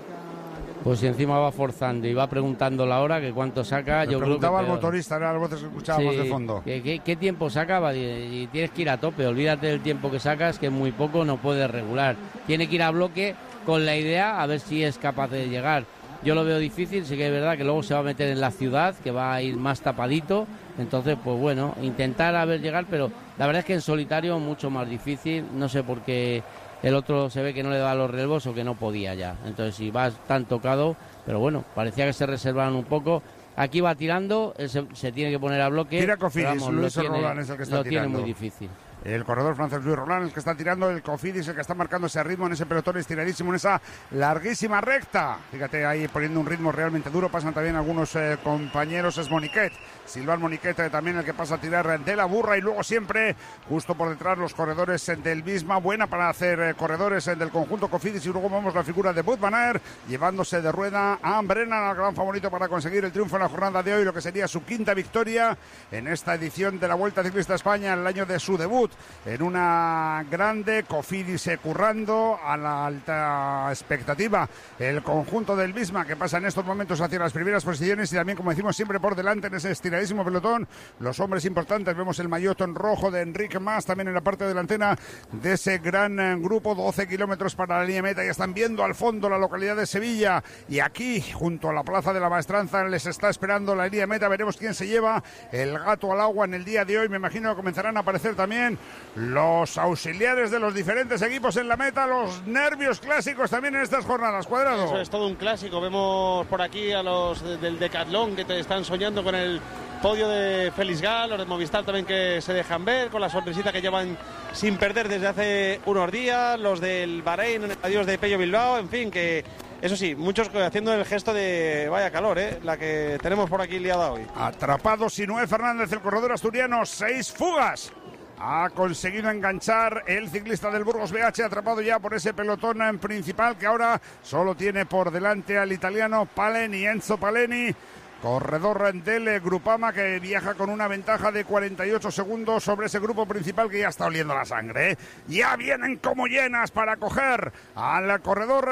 Pues si encima va forzando y va preguntando la hora, que cuánto saca, yo creo que
preguntaba al motorista, eran las voces que escuchábamos de fondo.
¿Qué tiempo saca? Y tienes que ir a tope, olvídate del tiempo que sacas, que muy poco no puedes regular. Tiene que ir a bloque con la idea a ver si es capaz de llegar. Yo lo veo difícil, sí que es verdad que luego se va a meter en la ciudad, que va a ir más tapadito, entonces pues bueno, intentar a ver llegar, pero la verdad es que en solitario mucho más difícil, no sé por qué el otro se ve que no le daba los relevos o que no podía ya, entonces si vas tan tocado, pero bueno, parecía que se reservaron un poco. Aquí va tirando, se tiene que poner a bloque.
Tira Cofidis, Luis Roland es el que está tirando.
Lo tiene muy difícil.
El corredor francés Luis Roland, el que está tirando, el Cofidis, el que está marcando ese ritmo en ese pelotón estiradísimo, en esa larguísima recta. Fíjate ahí poniendo un ritmo realmente duro. Pasan también algunos compañeros, es Moniquet, Silván Moniquet también el que pasa a tirar de la burra, y luego siempre justo por detrás los corredores del Visma, buena para hacer corredores del conjunto Cofidis, y luego vemos la figura de Wout van Aert llevándose de rueda a Brennan, al gran favorito para conseguir el triunfo en la jornada de hoy, lo que sería su quinta victoria en esta edición de la Vuelta Ciclista a España, en el año de su debut en una grande. Cofidis currando a la alta expectativa el conjunto del Visma, que pasa en estos momentos hacia las primeras posiciones, y también, como decimos, siempre por delante en ese estiradísimo pelotón los hombres importantes. Vemos el maillot en rojo de Enric Mas también en la parte delantera de ese gran grupo. 12 kilómetros para la línea meta, y están viendo al fondo la localidad de Sevilla, y aquí junto a la Plaza de la Maestranza les está esperando la línea meta. Veremos quién se lleva el gato al agua en el día de hoy. Me imagino que comenzarán a aparecer también los auxiliares de los diferentes equipos en la meta, los nervios clásicos también en estas jornadas. Cuadrado.
Eso es todo un clásico. Vemos por aquí a los del Decathlon que te están soñando con el podio de Félix Gal, los de Movistar también que se dejan ver con la sonrisita que llevan sin perder desde hace unos días, los del Bahrein, el adiós de Pello Bilbao, en fin, que eso sí, muchos haciendo el gesto de vaya calor, la que tenemos por aquí liada hoy.
Atrapado Sinué Fernández, el corredor asturiano, 6 fugas. Ha conseguido enganchar el ciclista del Burgos BH, atrapado ya por ese pelotón en principal, que ahora solo tiene por delante al italiano Paleni, Enzo Paleni, corredor del Grupama, que viaja con una ventaja de 48 segundos sobre ese grupo principal que ya está oliendo la sangre. Ya vienen como llenas para coger al corredor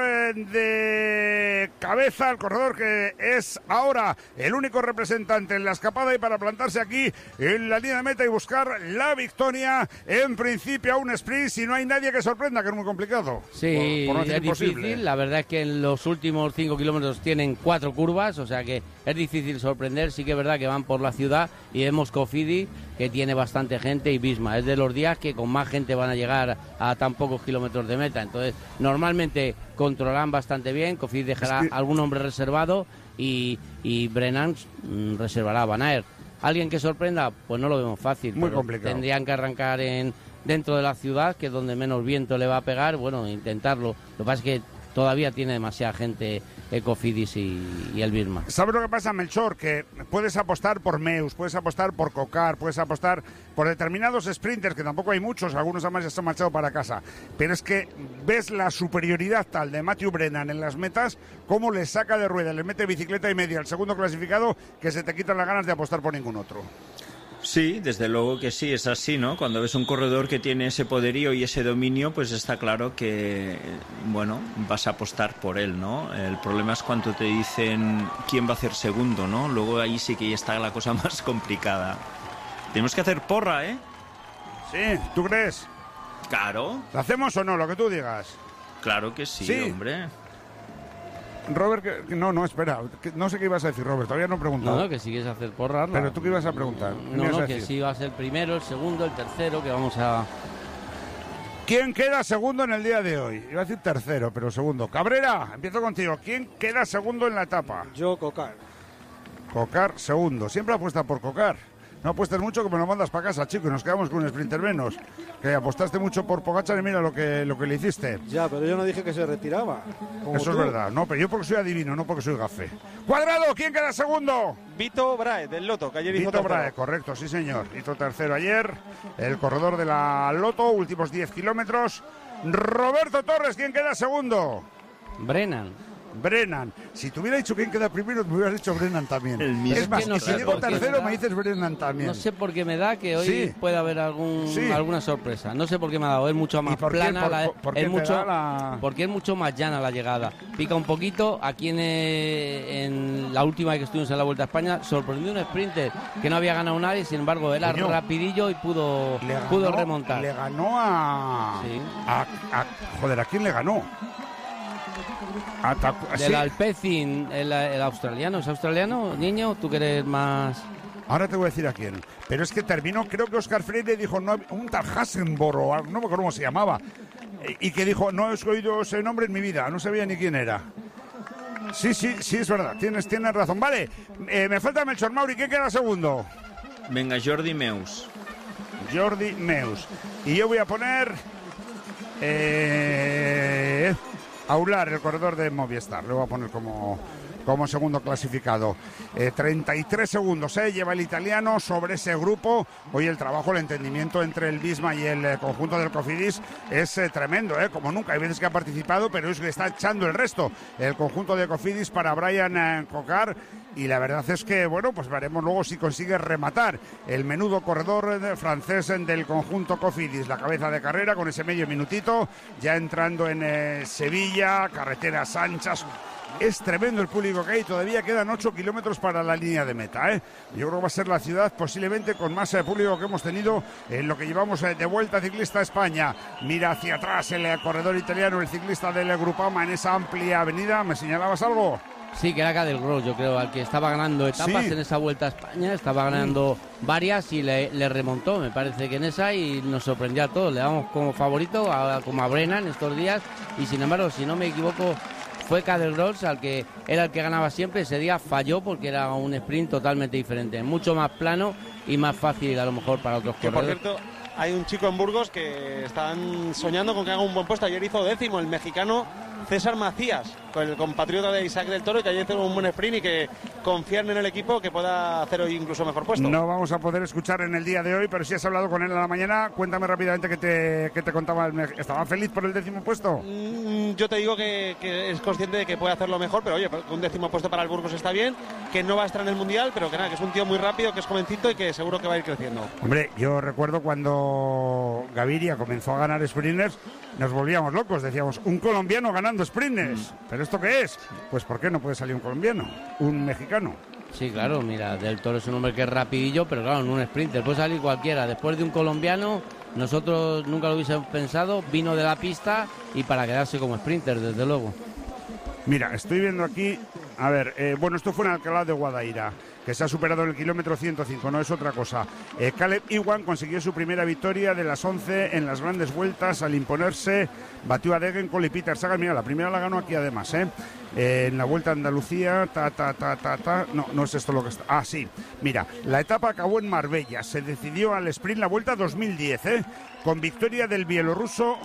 de cabeza, el corredor que es ahora el único representante en la escapada, y para plantarse aquí en la línea de meta y buscar la victoria. En principio a un sprint, si no hay nadie que sorprenda, que es muy complicado.
Sí,
por no decir
es difícil. La verdad es que en los últimos 5 kilómetros tienen 4 curvas, o sea que es difícil sorprender. Sí que es verdad que van por la ciudad y vemos Cofidis, que tiene bastante gente, y Visma es de los días que con más gente van a llegar a tan pocos kilómetros de meta, entonces normalmente controlan bastante bien. Cofidis dejará algún hombre reservado y Brennan reservará a Van Aert. ¿Alguien que sorprenda? Pues no lo vemos fácil.
Muy complicado.
Tendrían que arrancar dentro de la ciudad, que es donde menos viento le va a pegar. Bueno, intentarlo. Lo que pasa es que todavía tiene demasiada gente Cofidis y el Visma.
¿Sabes lo que pasa, Melchor? Que puedes apostar por Meus, puedes apostar por Cocar, puedes apostar por determinados sprinters, que tampoco hay muchos, algunos además ya se han marchado para casa, pero es que ves la superioridad tal de Matthew Brennan en las metas, cómo le saca de rueda, le mete bicicleta y media al segundo clasificado, que se te quitan las ganas de apostar por ningún otro.
Sí, desde luego que sí, es así, ¿no? Cuando ves un corredor que tiene ese poderío y ese dominio, pues está claro que, bueno, vas a apostar por él, ¿no? El problema es cuando te dicen quién va a hacer segundo, ¿no? Luego ahí sí que ya está la cosa más complicada. Tenemos que hacer porra, ¿eh?
Sí, ¿tú crees?
Claro.
¿Lo hacemos o no? Lo que tú digas.
Claro que sí, hombre.
Robert, no, espera, no sé qué ibas a decir, Robert, todavía no he preguntado.
No, que si quieres hacer porra.
Pero tú qué ibas a preguntar.
No, que si va a ser el primero, el segundo, el tercero, que vamos a...
¿Quién queda segundo en el día de hoy? Iba a decir tercero, pero segundo. Cabrera, empiezo contigo. ¿Quién queda segundo en la etapa?
Yo, Cocar.
Cocar, segundo. Siempre apuesta por Cocar. No apuestes mucho que me lo mandas para casa, chico, y nos quedamos con un sprinter menos. Que apostaste mucho por Pogačar y mira lo que le hiciste.
Ya, pero yo no dije que se retiraba.
Eso es verdad. No, pero yo porque soy adivino, no porque soy gafe. ¡Cuadrado! ¿Quién queda segundo?
Vito Brahe, del Lotto, que ayer hizo
Vito
tercero.
Brahe, correcto, sí señor. Hizo tercero ayer. El corredor de la Lotto, últimos 10 kilómetros. Roberto Torres, ¿quién queda segundo?
Brennan.
Si te hubiera dicho quién queda primero, me hubieras dicho Brennan también. Es más,
no
si
sé
digo
por qué
tercero,
me
me dices Brennan también.
No sé por qué me da que hoy
Sí.
puede haber alguna sorpresa. No sé por qué me ha dado. Es mucho más
por qué?
plana.
¿Por qué te da la...?
Porque es mucho más llana la llegada. Pica un poquito. Aquí en la última vez que estuvimos en la Vuelta a España, sorprendió un sprinter que no había ganado nadie. Sin embargo, era
Coño.
rapidillo y pudo remontar.
Le ganó a...
Sí.
Joder, ¿a quién le ganó?
Del Alpecin, el australiano. ¿Es australiano, niño? ¿Tú que eres más...?
Ahora te voy a decir a quién. Pero es que terminó, creo que Óscar Freire dijo, no, un tal Hasenboro, no me acuerdo cómo se llamaba, y que dijo, no he oído ese nombre en mi vida, no sabía ni quién era. Sí, es verdad, tienes razón. Vale, me falta Melchor Mauri, ¿quién queda segundo?
Venga, Jordi Meus.
Y yo voy a poner... Aular, el corredor de Movistar, le voy a poner como segundo clasificado. 33 segundos lleva el italiano sobre ese grupo. Hoy el trabajo, el entendimiento entre el Visma y el conjunto del Cofidis es tremendo, como nunca. Hay veces que ha participado, pero es que está echando el resto el conjunto de Cofidis para Brian Cocar. Y la verdad es que, bueno, pues veremos luego si consigue rematar el menudo corredor francés del conjunto Cofidis. La cabeza de carrera con ese medio minutito, ya entrando en Sevilla, carreteras anchas. Es tremendo el público que hay, todavía quedan 8 kilómetros para la línea de meta. Yo creo que va a ser la ciudad posiblemente con más público que hemos tenido en lo que llevamos de Vuelta Ciclista a España. Mira hacia atrás el corredor italiano, el ciclista del Grupama en esa amplia avenida. ¿Me señalabas algo?
Sí, que era Cadel Gross, yo creo, al que estaba ganando etapas en esa Vuelta a España, estaba ganando varias y le remontó, me parece que en esa, y nos sorprendió a todos. Le damos como favorito como a Brennan estos días, y sin embargo, si no me equivoco, fue Cadel Gross al que era el que ganaba siempre. Ese día falló porque era un sprint totalmente diferente, mucho más plano y más fácil a lo mejor para otros corredores.
Por cierto, hay un chico en Burgos que están soñando con que haga un buen puesto. Ayer hizo 10º el mexicano César Macías, con el compatriota de Isaac del Toro, que ayer hizo un buen sprint y que confían en el equipo que pueda hacer hoy incluso mejor puesto.
No vamos a poder escuchar en el día de hoy, pero si has hablado con él a la mañana, cuéntame rápidamente qué te contaba. ¿Estaba feliz por el 10º puesto?
Yo te digo que es consciente de que puede hacerlo mejor, pero oye, un 10º puesto para el Burgos está bien, que no va a estar en el Mundial, pero que nada, que es un tío muy rápido, que es jovencito y que seguro que va a ir creciendo.
Hombre, yo recuerdo cuando Gaviria comenzó a ganar sprinters, nos volvíamos locos, decíamos, un colombiano ganando sprinters, ¿pero esto qué es? Pues ¿por qué no puede salir un colombiano, un mexicano?
Sí, claro, mira, Del Toro es un hombre que es rapidillo, pero claro, en un sprinter puede salir cualquiera. Después de un colombiano, nosotros nunca lo hubiésemos pensado, vino de la pista y para quedarse como sprinter, desde luego.
Mira, estoy viendo aquí, a ver, bueno, esto fue en Alcalá de Guadaira, que se ha superado en el kilómetro 105, no es otra cosa. Caleb Ewan consiguió su primera victoria de las 11 en las grandes vueltas al imponerse, batió a Degenkolb y Peter Sagan. Mira, la primera la ganó aquí además, en la Vuelta a Andalucía, no es esto lo que está. Ah, sí, mira, la etapa acabó en Marbella, se decidió al sprint la Vuelta 2010, con victoria del bielorruso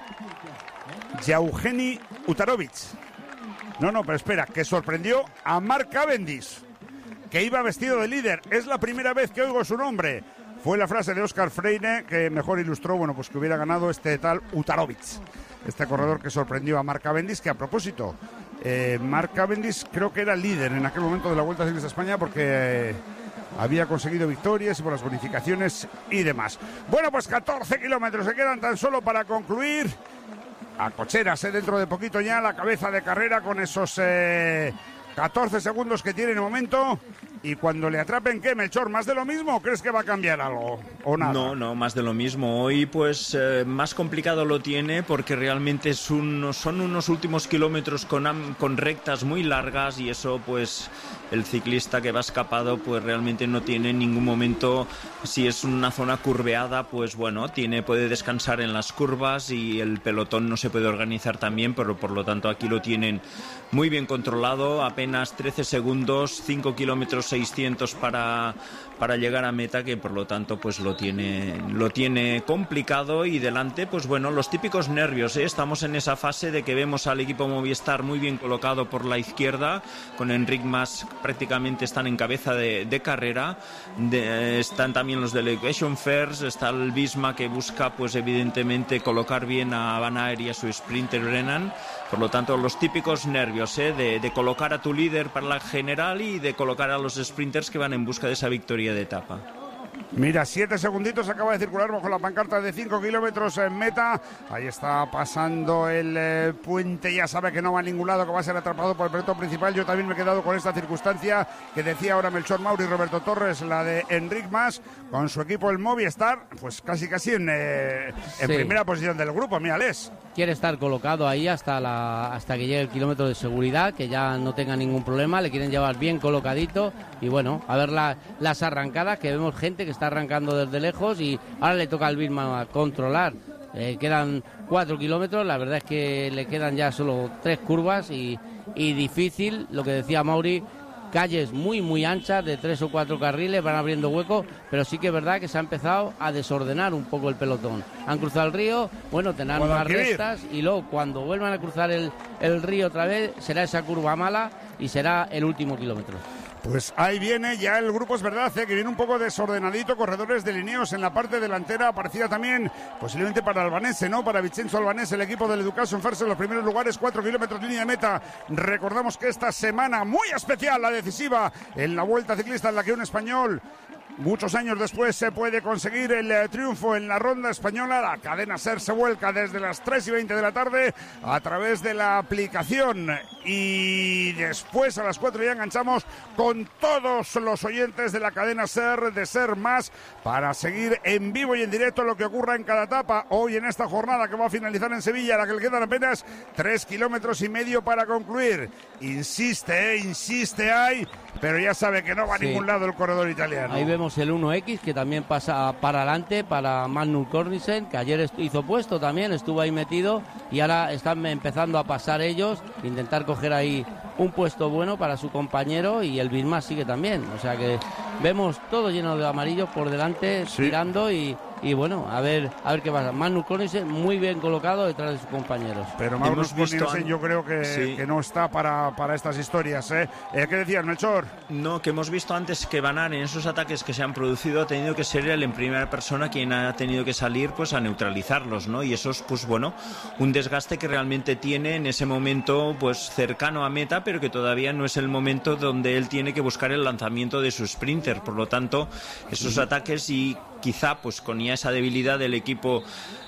Yevgeny Utarovich. No, pero espera, que sorprendió a Mark Cavendish, que iba vestido de líder. Es la primera vez que oigo su nombre. Fue la frase de Óscar Freire que mejor ilustró, bueno, pues que hubiera ganado este tal Utarovich, este corredor que sorprendió a Mark Cavendish, que a propósito, Mark Cavendish creo que era líder en aquel momento de la Vuelta Ciclista a España porque había conseguido victorias y por las bonificaciones y demás. Bueno, pues 14 kilómetros se quedan tan solo para concluir. A cocheras, dentro de poquito ya la cabeza de carrera con esos 14 segundos que tiene en el momento. Y cuando le atrapen, ¿qué, Melchor? ¿Más de lo mismo o crees que va a cambiar algo? ¿O nada?
No, más de lo mismo. Hoy, pues, más complicado lo tiene porque realmente son unos últimos kilómetros con rectas muy largas y eso, pues, el ciclista que va escapado, pues, realmente no tiene en ningún momento. Si es una zona curveada, pues, bueno, puede descansar en las curvas y el pelotón no se puede organizar tan bien, pero por lo tanto aquí lo tienen muy bien controlado. Apenas 13 segundos, 5 kilómetros 600 para llegar a meta, que por lo tanto pues lo tiene complicado. Y delante, pues bueno, los típicos nervios, ¿eh? Estamos en esa fase de que vemos al equipo Movistar muy bien colocado por la izquierda, con Enric Mas prácticamente están en cabeza de carrera, están también los Delegation First, está el Visma que busca pues evidentemente colocar bien a Van Aert y a su sprinter Brennan. Por lo tanto, los típicos nervios, ¿eh? de colocar a tu líder para la general y de colocar a los sprinters que van en busca de esa victoria de etapa.
Mira, 7 segunditos, acaba de circular bajo la pancarta de 5 kilómetros en meta. Ahí está pasando el puente, ya sabe que no va a ningún lado, que va a ser atrapado por el pelotón principal. Yo también me he quedado con esta circunstancia que decía ahora Melchor Mauri y Roberto Torres, la de Enric Mas, con su equipo el Movistar, pues casi en primera posición del grupo, mírales.
Quiere estar colocado ahí hasta que llegue el kilómetro de seguridad, que ya no tenga ningún problema, le quieren llevar bien colocadito. Y bueno, a ver las arrancadas, que vemos gente que está arrancando desde lejos y ahora le toca al Birma controlar. Quedan 4 kilómetros, la verdad es que le quedan ya solo 3 curvas y difícil, lo que decía Mauri, calles muy anchas de 3 o 4 carriles, van abriendo huecos, pero sí que es verdad que se ha empezado a desordenar un poco el pelotón. Han cruzado el río, bueno, tendrán más restas y luego cuando vuelvan a cruzar el río otra vez será esa curva mala y será el último kilómetro.
Pues ahí viene ya el grupo, es verdad, que viene un poco desordenadito, corredores delineados en la parte delantera, aparecía también posiblemente para Albanese, ¿no? Para Vincenzo Albanese, el equipo del Education First en los primeros lugares, 4 kilómetros línea de meta. Recordamos que esta semana muy especial, la decisiva, en la Vuelta Ciclista en la que un español, muchos años después, se puede conseguir el triunfo en la ronda española. La cadena SER se vuelca desde las 3:20 de la tarde a través de la aplicación y después a las 4 ya enganchamos con todos los oyentes de la cadena SER, de SER Más, para seguir en vivo y en directo lo que ocurra en cada etapa hoy en esta jornada que va a finalizar en Sevilla, a la que le quedan apenas 3,5 kilómetros para concluir. Insiste ahí, pero ya sabe que no va a ningún lado el corredor italiano.
Ahí vemos el 1X que también pasa para adelante para Magnus Cornisen, que ayer hizo puesto también, estuvo ahí metido y ahora están empezando a pasar ellos, intentar coger ahí un puesto bueno para su compañero, y el Bismarck sigue también, o sea que vemos todo lleno de amarillos por delante, tirando y bueno, a ver qué pasa. Magnus Cornisen muy bien colocado detrás de sus compañeros.
Pero Magnus Cornisen yo creo que no está para estas historias, ¿eh? ¿Qué decías, Melchor?
No, que hemos visto antes que Van Aert en esos ataques que se han producido ha tenido que ser él en primera persona quien ha tenido que salir pues a neutralizarlos, ¿no? Y eso es pues bueno, un desgaste que realmente tiene en ese momento pues cercano a meta, pero que todavía no es el momento donde él tiene que buscar el lanzamiento de su sprinter. Por lo tanto, esos ataques y quizá pues con ya esa debilidad del equipo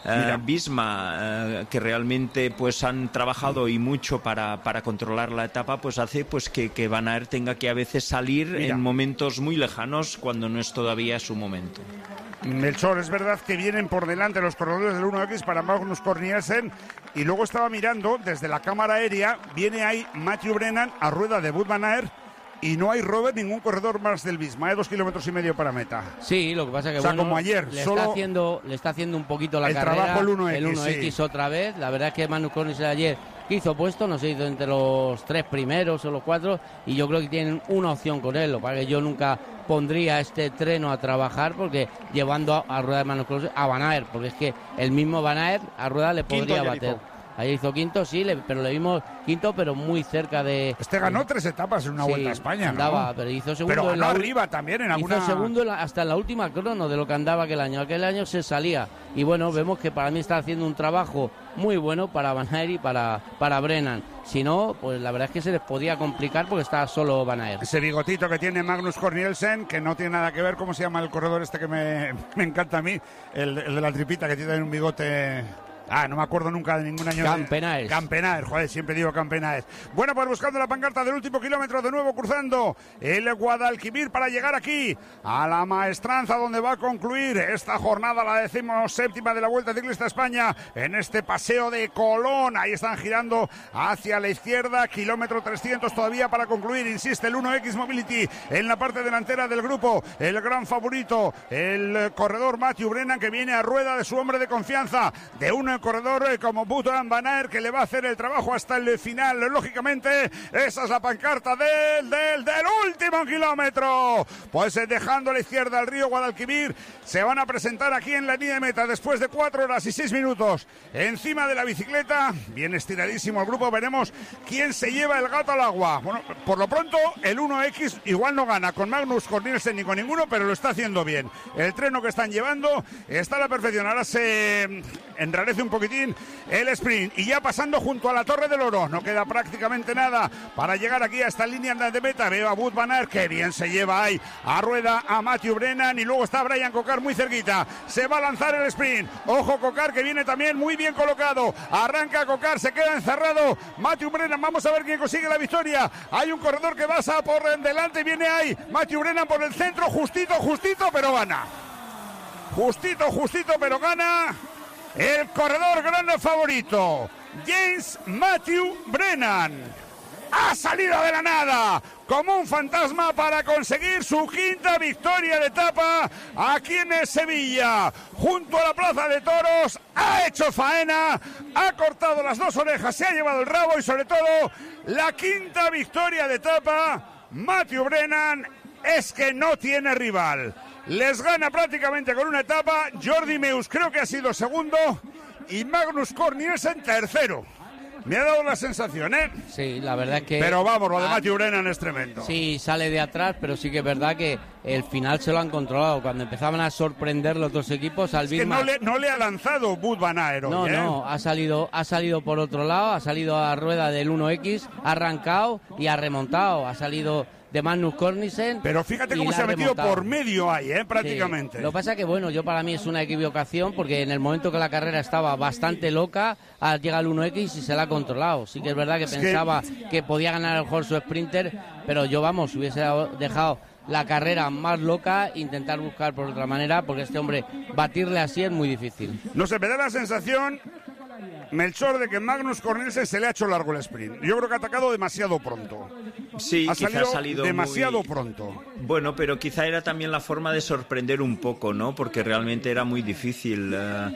Visma, que realmente pues han trabajado y mucho para controlar la etapa, pues hace pues que Van Aert tenga que a veces salir en momentos muy lejanos cuando no es todavía su momento.
Melchor, es verdad que vienen por delante los corredores del 1X para Magnus Cornisen, y luego estaba mirando desde la cámara aérea, viene ahí Matthew Brennan a rueda de Wout van Aert. Y no hay, Robert, ningún corredor más del Bisma, 2,5 kilómetros para meta.
Sí, lo que pasa que
como ayer,
le está haciendo un poquito la carrera.
Trabajo el 1X,
el 1X otra vez. La verdad es que Magnus Cornisen ayer hizo puesto, no se hizo entre los 3 primeros o los 4, y yo creo que tienen una opción con él. Lo que pasa es que yo nunca pondría este treno a trabajar, porque llevando a rueda de Magnus Cornisen a Van Aert, porque es que el mismo Van Aert a rueda le podría bater. Ahí hizo quinto, sí, pero le vimos quinto, pero muy cerca de...
Ganó 3 etapas en una Vuelta a España,
andaba, ¿no? Pero hizo segundo.
Pero ganó arriba también en alguna...
Hizo segundo hasta en la última crono de lo que andaba aquel año. Aquel año se salía. Y bueno, vemos que para mí está haciendo un trabajo muy bueno para Van Aert y para Brennan. Si no, pues la verdad es que se les podía complicar porque está solo Van Aert.
Ese bigotito que tiene Magnus Cornisen, que no tiene nada que ver, ¿cómo se llama el corredor este que me encanta a mí? El de la tripita, que tiene un bigote... no me acuerdo nunca de ningún año. Campenaers, joder, siempre digo Campenaers. Bueno, pues buscando la pancarta del último kilómetro, de nuevo cruzando el Guadalquivir para llegar aquí a la Maestranza, donde va a concluir esta jornada, la 17ª de la Vuelta Ciclista a España, en este paseo de Colón. Ahí están girando hacia la izquierda, kilómetro 300 todavía para concluir. Insiste el 1X Mobility en la parte delantera del grupo, el gran favorito, el corredor Matthew Brennan, que viene a rueda de su hombre de confianza, de una gran corredor como Wout van Aert, que le va a hacer el trabajo hasta el final. Lógicamente, esa es la pancarta del último kilómetro. Pues dejando a la izquierda al río Guadalquivir, se van a presentar aquí en la línea de meta después de 4 horas y 6 minutos encima de la bicicleta. Bien estiradísimo el grupo, veremos quién se lleva el gato al agua. Bueno, por lo pronto el 1X igual no gana con Magnus Cornelsen ni con ninguno, pero lo está haciendo bien. El treno que están llevando está a la perfección. Ahora se enrarece un poquitín el sprint y ya pasando junto a la Torre del Oro. No queda prácticamente nada para llegar aquí a esta línea de meta. Veo a Wout van Aert, que bien se lleva ahí a rueda a Matthew Brennan, y luego está Brian Cocar muy cerquita. Se va a lanzar el sprint. Ojo Cocar, que viene también muy bien colocado. Arranca Cocar, se queda encerrado Matthew Brennan. Vamos a ver quién consigue la victoria. Hay un corredor que pasa por delante, viene ahí Matthew Brennan por el centro, justito, pero gana. Justito, pero gana el corredor gran favorito, James Matthew Brennan. Ha salido de la nada como un fantasma para conseguir su quinta victoria de etapa aquí en Sevilla, junto a la Plaza de Toros. Ha hecho faena, ha cortado las 2 orejas, se ha llevado el rabo y sobre todo la quinta victoria de etapa. Matthew Brennan es que no tiene rival. Les gana prácticamente con una etapa. Jordi Meus creo que ha sido segundo y Magnus Cornelsen tercero. Me ha dado la sensación, ¿eh?
Sí, la verdad es que...
Pero vamos, lo de Matthew Brennan es tremendo.
Sí, sale de atrás, pero sí que es verdad que el final se lo han controlado. Cuando empezaban a sorprender los dos equipos, al
es que no le ha lanzado Wout van Aert hoy,
No, ha salido por otro lado, ha salido a rueda del 1X, ha arrancado y ha remontado. Ha salido de Magnus Cornelsen.
Pero fíjate cómo se ha metido por medio ahí, prácticamente.
Sí. Lo que pasa es que, bueno, yo para mí es una equivocación, porque en el momento que la carrera estaba bastante loca, llega el 1X y se la ha controlado. Sí que es verdad que pensaba que podía ganar el Horse Sprinter, pero yo, vamos, hubiese dejado la carrera más loca, intentar buscar por otra manera, porque este hombre, batirle así es muy difícil.
No sé, me da la sensación, Melchor, de que Magnus Cornelsen se le ha hecho largo el sprint. Yo creo que ha atacado demasiado pronto.
Sí, quizá ha salido
demasiado pronto.
Bueno, pero quizá era también la forma de sorprender un poco, ¿no? Porque realmente era muy difícil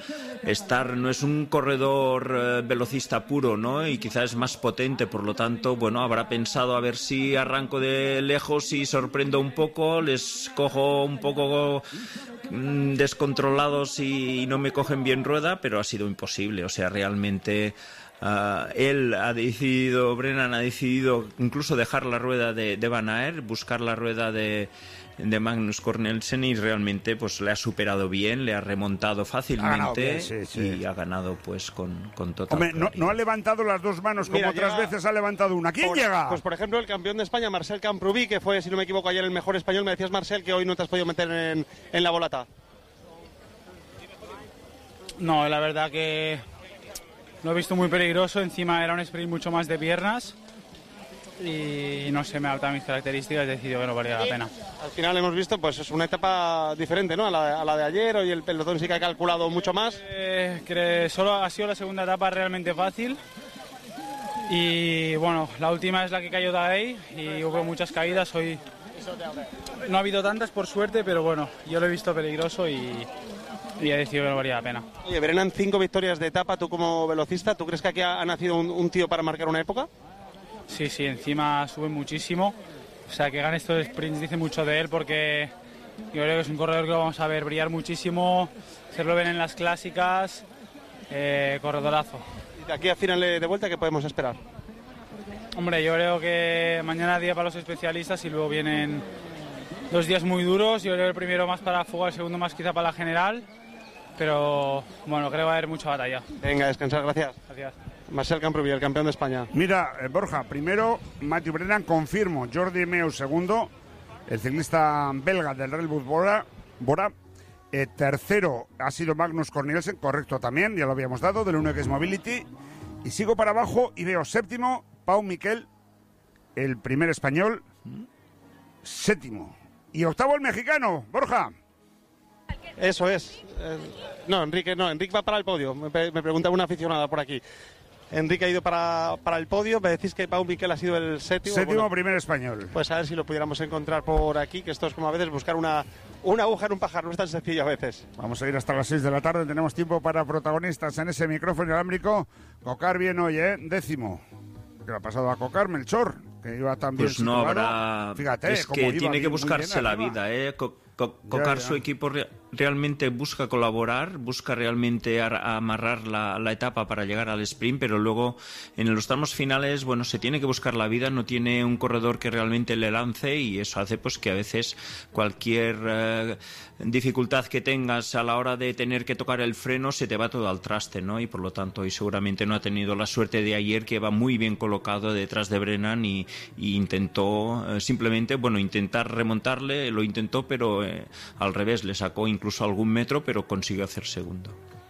no es un corredor velocista puro, ¿no? Y quizá es más potente, por lo tanto, bueno, habrá pensado a ver si arranco de lejos y sorprendo un poco, les cojo un poco descontrolados y no me cogen bien rueda, pero ha sido imposible. O sea, realmente Brennan ha decidido incluso dejar la rueda de Van Aert, buscar la rueda de Magnus Cornelsen, y realmente pues le ha superado bien, le ha remontado fácilmente y ha ganado pues con total.
Hombre, no ha levantado las dos manos como otras veces ha levantado una. ¿Quién llega?
Pues por ejemplo el campeón de España, Marcel Camprubí, que fue, si no me equivoco, ayer el mejor español. Me decías, Marcel, que hoy no te has podido meter en la volata.
No, la verdad que lo he visto muy peligroso. Encima era un sprint mucho más de piernas y no sé, me ha adaptado a mis características y he decidido que no valía la pena.
Al final hemos visto, pues es una etapa diferente, ¿no? A la de ayer. Hoy el pelotón sí que ha calculado mucho más.
Solo ha sido la segunda etapa realmente fácil. Y bueno, la última es la que cayó Daei y hubo muchas caídas. Hoy no ha habido tantas, por suerte, pero bueno, yo lo he visto peligroso y he decidido que no valía la pena.
Oye, Brennan, 5 victorias de etapa. Tú como velocista, ¿tú crees que aquí ha nacido un tío para marcar una época?
Sí, encima sube muchísimo. O sea, que gane estos sprints dice mucho de él, porque yo creo que es un corredor que lo vamos a ver brillar muchísimo. Se lo ven en las clásicas. Corredorazo.
¿Y de aquí a final de vuelta qué podemos esperar?
Hombre, yo creo que mañana día para los especialistas y luego vienen 2 días muy duros. Yo creo que el primero más para fuga, el segundo más quizá para la general. Pero bueno, creo que va a haber mucha batalla.
Venga, descansar, gracias.
Gracias.
Marcel Camprubí, el campeón de España.
Mira, Borja, primero Matthew Brennan, confirmo. Jordi Meus, segundo. El ciclista belga del Red Bull Bora. Tercero ha sido Magnus Cornelsen, correcto también, ya lo habíamos dado, del 1X Mobility. Y sigo para abajo y veo séptimo, Pau Miquel, el primer español, séptimo. Y octavo el mexicano, Borja.
Eso es. No, Enrique va para el podio. Me pregunta una aficionada por aquí. Enrique ha ido para el podio. Me decís que Pau Miquel ha sido el séptimo.
Séptimo, primer español.
Pues a ver si lo pudiéramos encontrar por aquí, que esto es como a veces buscar una aguja en un pajar, no es tan sencillo a veces.
Vamos a ir hasta las 6 de la tarde, tenemos tiempo para protagonistas en ese micrófono inalámbrico. Cocar bien hoy, décimo. ¿Qué le ha pasado a Cocar, Melchor? Que iba tan bien
pues no
situado.
Habrá...
Fíjate,
es que tiene que buscarse la
arriba.
vida, Cocar, su equipo realmente busca colaborar, busca realmente amarrar la etapa para llegar al sprint, pero luego en los tramos finales, bueno, se tiene que buscar la vida, no tiene un corredor que realmente le lance y eso hace pues que a veces cualquier dificultad que tengas a la hora de tener que tocar el freno se te va todo al traste, ¿no? Y por lo tanto, y seguramente no ha tenido la suerte de ayer, que va muy bien colocado detrás de Brennan y intentó simplemente, bueno, intentar remontarle, lo intentó, pero al revés, le sacó incluso algún metro, pero consiguió hacer segundo.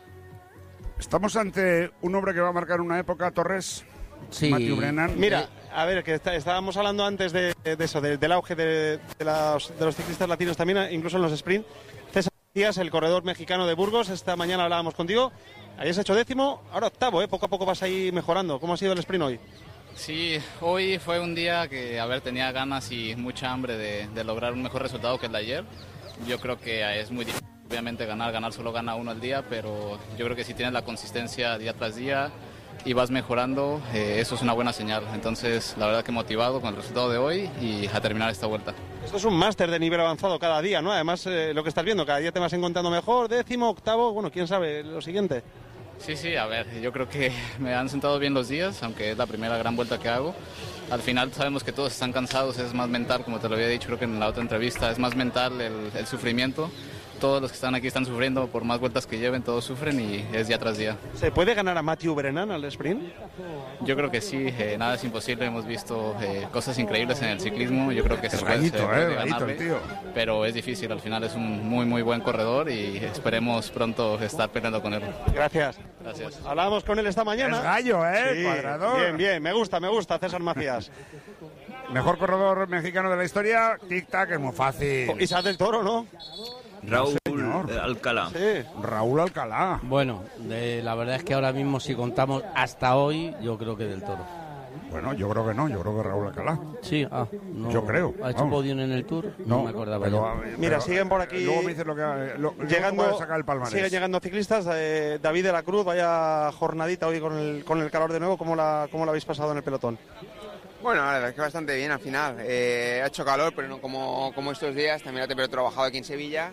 Estamos ante un hombre que va a marcar una época, Torres.
Sí.
Matthew Brennan.
Mira, a ver, que estábamos hablando antes de eso, del auge de los ciclistas latinos también, incluso en los sprint. César Díaz, el corredor mexicano de Burgos, esta mañana hablábamos contigo. Habías hecho 10º, ahora 8º, poco a poco vas ahí mejorando. ¿Cómo ha sido el sprint hoy?
Sí, hoy fue un día que, tenía ganas y mucha hambre de lograr un mejor resultado que el de ayer. Yo creo que es muy difícil, obviamente ganar solo gana uno al día, pero yo creo que si tienes la consistencia día tras día y vas mejorando, eso es una buena señal. Entonces, la verdad que motivado con el resultado de hoy y a terminar esta vuelta.
Esto es un máster de nivel avanzado cada día, ¿no? Además, lo que estás viendo, cada día te vas encontrando mejor, 10º, 8º, bueno, quién sabe, lo siguiente.
Sí, a ver, yo creo que me han sentado bien los días, aunque es la primera gran vuelta que hago. Al final sabemos que todos están cansados, es más mental, como te lo había dicho creo que en la otra entrevista, es más mental el sufrimiento. Todos los que están aquí están sufriendo, por más vueltas que lleven, todos sufren y es día tras día.
¿Se puede ganar a Matthew Brennan al sprint?
Yo creo que sí, nada es imposible, hemos visto cosas increíbles en el ciclismo, yo creo que se puede ganarle, tío. Pero es difícil, al final es un muy muy buen corredor y esperemos pronto estar peleando con él.
Gracias. Hablábamos con él esta mañana.
Es gallo,
sí,
Cuadrador.
Bien, me gusta César Macías.
Mejor corredor mexicano de la historia, tic-tac, es muy fácil.
Isaac del Toro, ¿no?
Raúl Alcalá.
Sí.
Raúl Alcalá.
Bueno, la verdad es que ahora mismo si contamos hasta hoy, yo creo que del Toro.
Bueno, yo creo que no, yo creo que Raúl Alcalá.
Sí,
no, yo creo.
¿Ha hecho podium en el Tour? No me acordaba
pero, mira, siguen por aquí.
Luego me dices llegando, sacar el palmarés.
Siguen llegando ciclistas. David de la Cruz, vaya jornadita hoy con el calor de nuevo. ¿Cómo la habéis pasado en el pelotón?
Bueno, la verdad es que bastante bien al final. Ha hecho calor, pero no como estos días. También he trabajado aquí en Sevilla.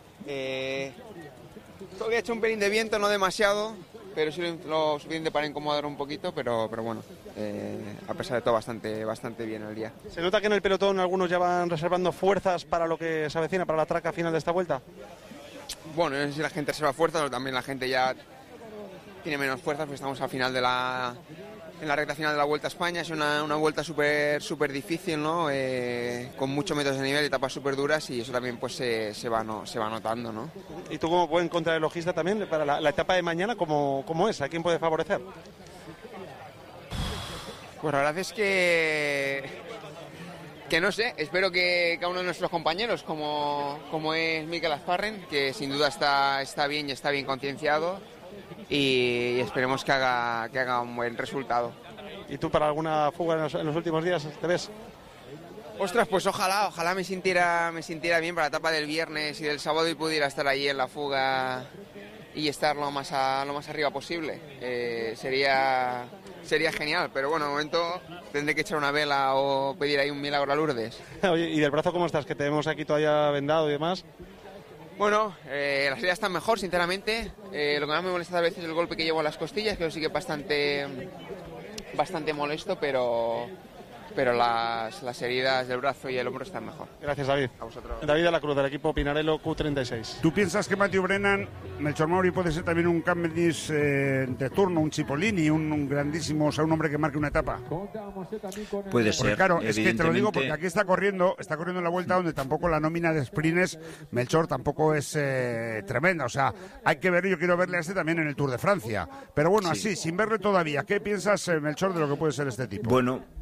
Todavía he hecho un pelín de viento, no demasiado, pero sí lo suficiente para incomodar un poquito, pero bueno, a pesar de todo bastante bien el día.
¿Se nota que en el pelotón algunos ya van reservando fuerzas para lo que se avecina, para la traca final de esta vuelta?
Bueno, no sé si la gente reserva fuerzas o también la gente ya tiene menos fuerzas, porque estamos al final en la recta final de la Vuelta a España. Es una vuelta súper difícil, ¿no? Con muchos metros de nivel, etapas súper duras, y eso también pues se va notando, ¿no?
¿Y tú como buen contrarrelojista también, para la etapa de mañana, cómo es? ¿A quién puede favorecer?
Pues la verdad es que no sé, espero que cada uno de nuestros compañeros, como es Mikel Asparren, que sin duda está bien y está bien concienciado, y esperemos que haga un buen resultado.
¿Y tú para alguna fuga en los últimos días te ves?
Ostras, pues ojalá me sintiera bien para la etapa del viernes y del sábado y pudiera estar allí en la fuga y estar lo más arriba posible. Sería genial, pero bueno, de momento tendré que echar una vela o pedir ahí un milagro a Lourdes.
Oye, ¿y del brazo cómo estás? Que te vemos aquí todavía vendado y demás.
Bueno, las heridas están mejor, sinceramente. Lo que más me molesta a veces es el golpe que llevo a las costillas, que eso sí que es bastante molesto, pero las heridas del brazo y el hombro están mejor.
Gracias, David.
A vosotros.
David de la Cruz, del equipo Pinarello Q36.
¿Tú piensas que Matthew Brennan, Melchor Mauri, puede ser también un Cavendish de turno, un Cipollini, un grandísimo, o sea, un hombre que marque una etapa?
Puede ser.
Porque claro, es que te lo digo porque aquí está corriendo en la vuelta donde tampoco la nómina de sprints, Melchor, tampoco es tremenda. O sea, hay que ver, yo quiero verle a este también en el Tour de Francia. Pero bueno, sí, así, sin verle todavía, ¿qué piensas, Melchor, de lo que puede ser este tipo?
Bueno, pienso que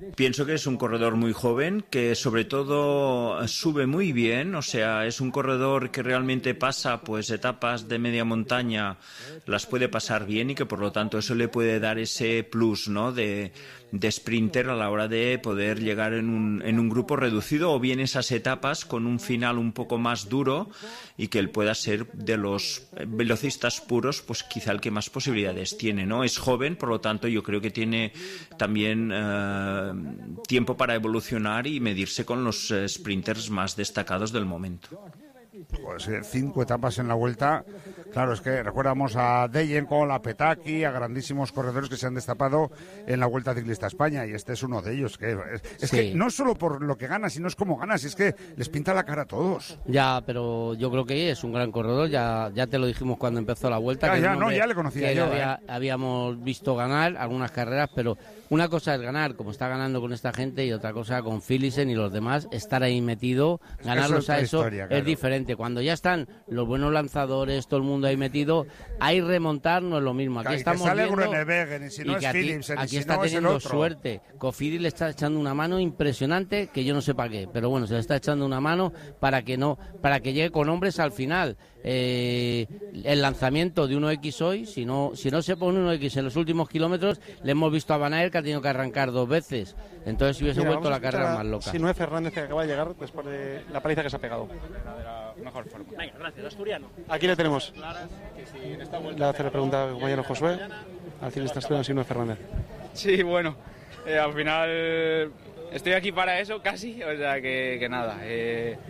que es un corredor muy joven, que sobre todo sube muy bien, o sea, es un corredor que realmente pasa pues etapas de media montaña, las puede pasar bien y que por lo tanto eso le puede dar ese plus, ¿no?, de sprinter a la hora de poder llegar en un grupo reducido o bien esas etapas con un final un poco más duro y que él pueda ser de los velocistas puros pues quizá el que más posibilidades tiene, ¿no? Es joven, por lo tanto yo creo que tiene también tiempo para evolucionar y medirse con los sprinters más destacados del momento.
Pues 5 etapas en la Vuelta. Claro, es que recuerdamos a Deyenko, a Petaki, a grandísimos corredores que se han destapado en la Vuelta Ciclista a España, y este es uno de ellos. Es
Sí.
que no solo por lo que gana, sino es como gana, si es que les pinta la cara a todos.
Ya, pero yo creo que es un gran corredor, ya te lo dijimos cuando empezó la Vuelta.
Ya le conocía
que
yo.
Habíamos visto ganar algunas carreras, pero una cosa es ganar, como está ganando con esta gente, y otra cosa con Philipsen y los demás, estar ahí metido, ganarlos a eso
historia, claro.
Es diferente. Cuando ya están los buenos lanzadores, todo el mundo ahí metido, ahí remontar no es lo mismo. Aquí
Que
estamos
sale
viendo
Groenewegen, y si no
y
es
que
Philipsen, y
aquí
si
está
no es el
teniendo
otro.
suerte. Cofidis le está echando una mano impresionante, que yo no sé para qué, pero bueno, se le está echando una mano para que llegue con hombres al final. El lanzamiento de 1X hoy, si no se pone 1X en los últimos kilómetros, le hemos visto a Van Aert que ha tenido que arrancar 2 veces, entonces si hubiese vuelto la carrera más loca.
Sinué Fernández, que acaba de llegar después de la paliza que se ha pegado.
Mejor forma. Venga, gracias, asturiano.
Aquí le tenemos. Le hace la pregunta al compañero Josué, al ciclista asturiano Sinué Fernández.
Sí, bueno, al final estoy aquí para eso casi, o sea que nada,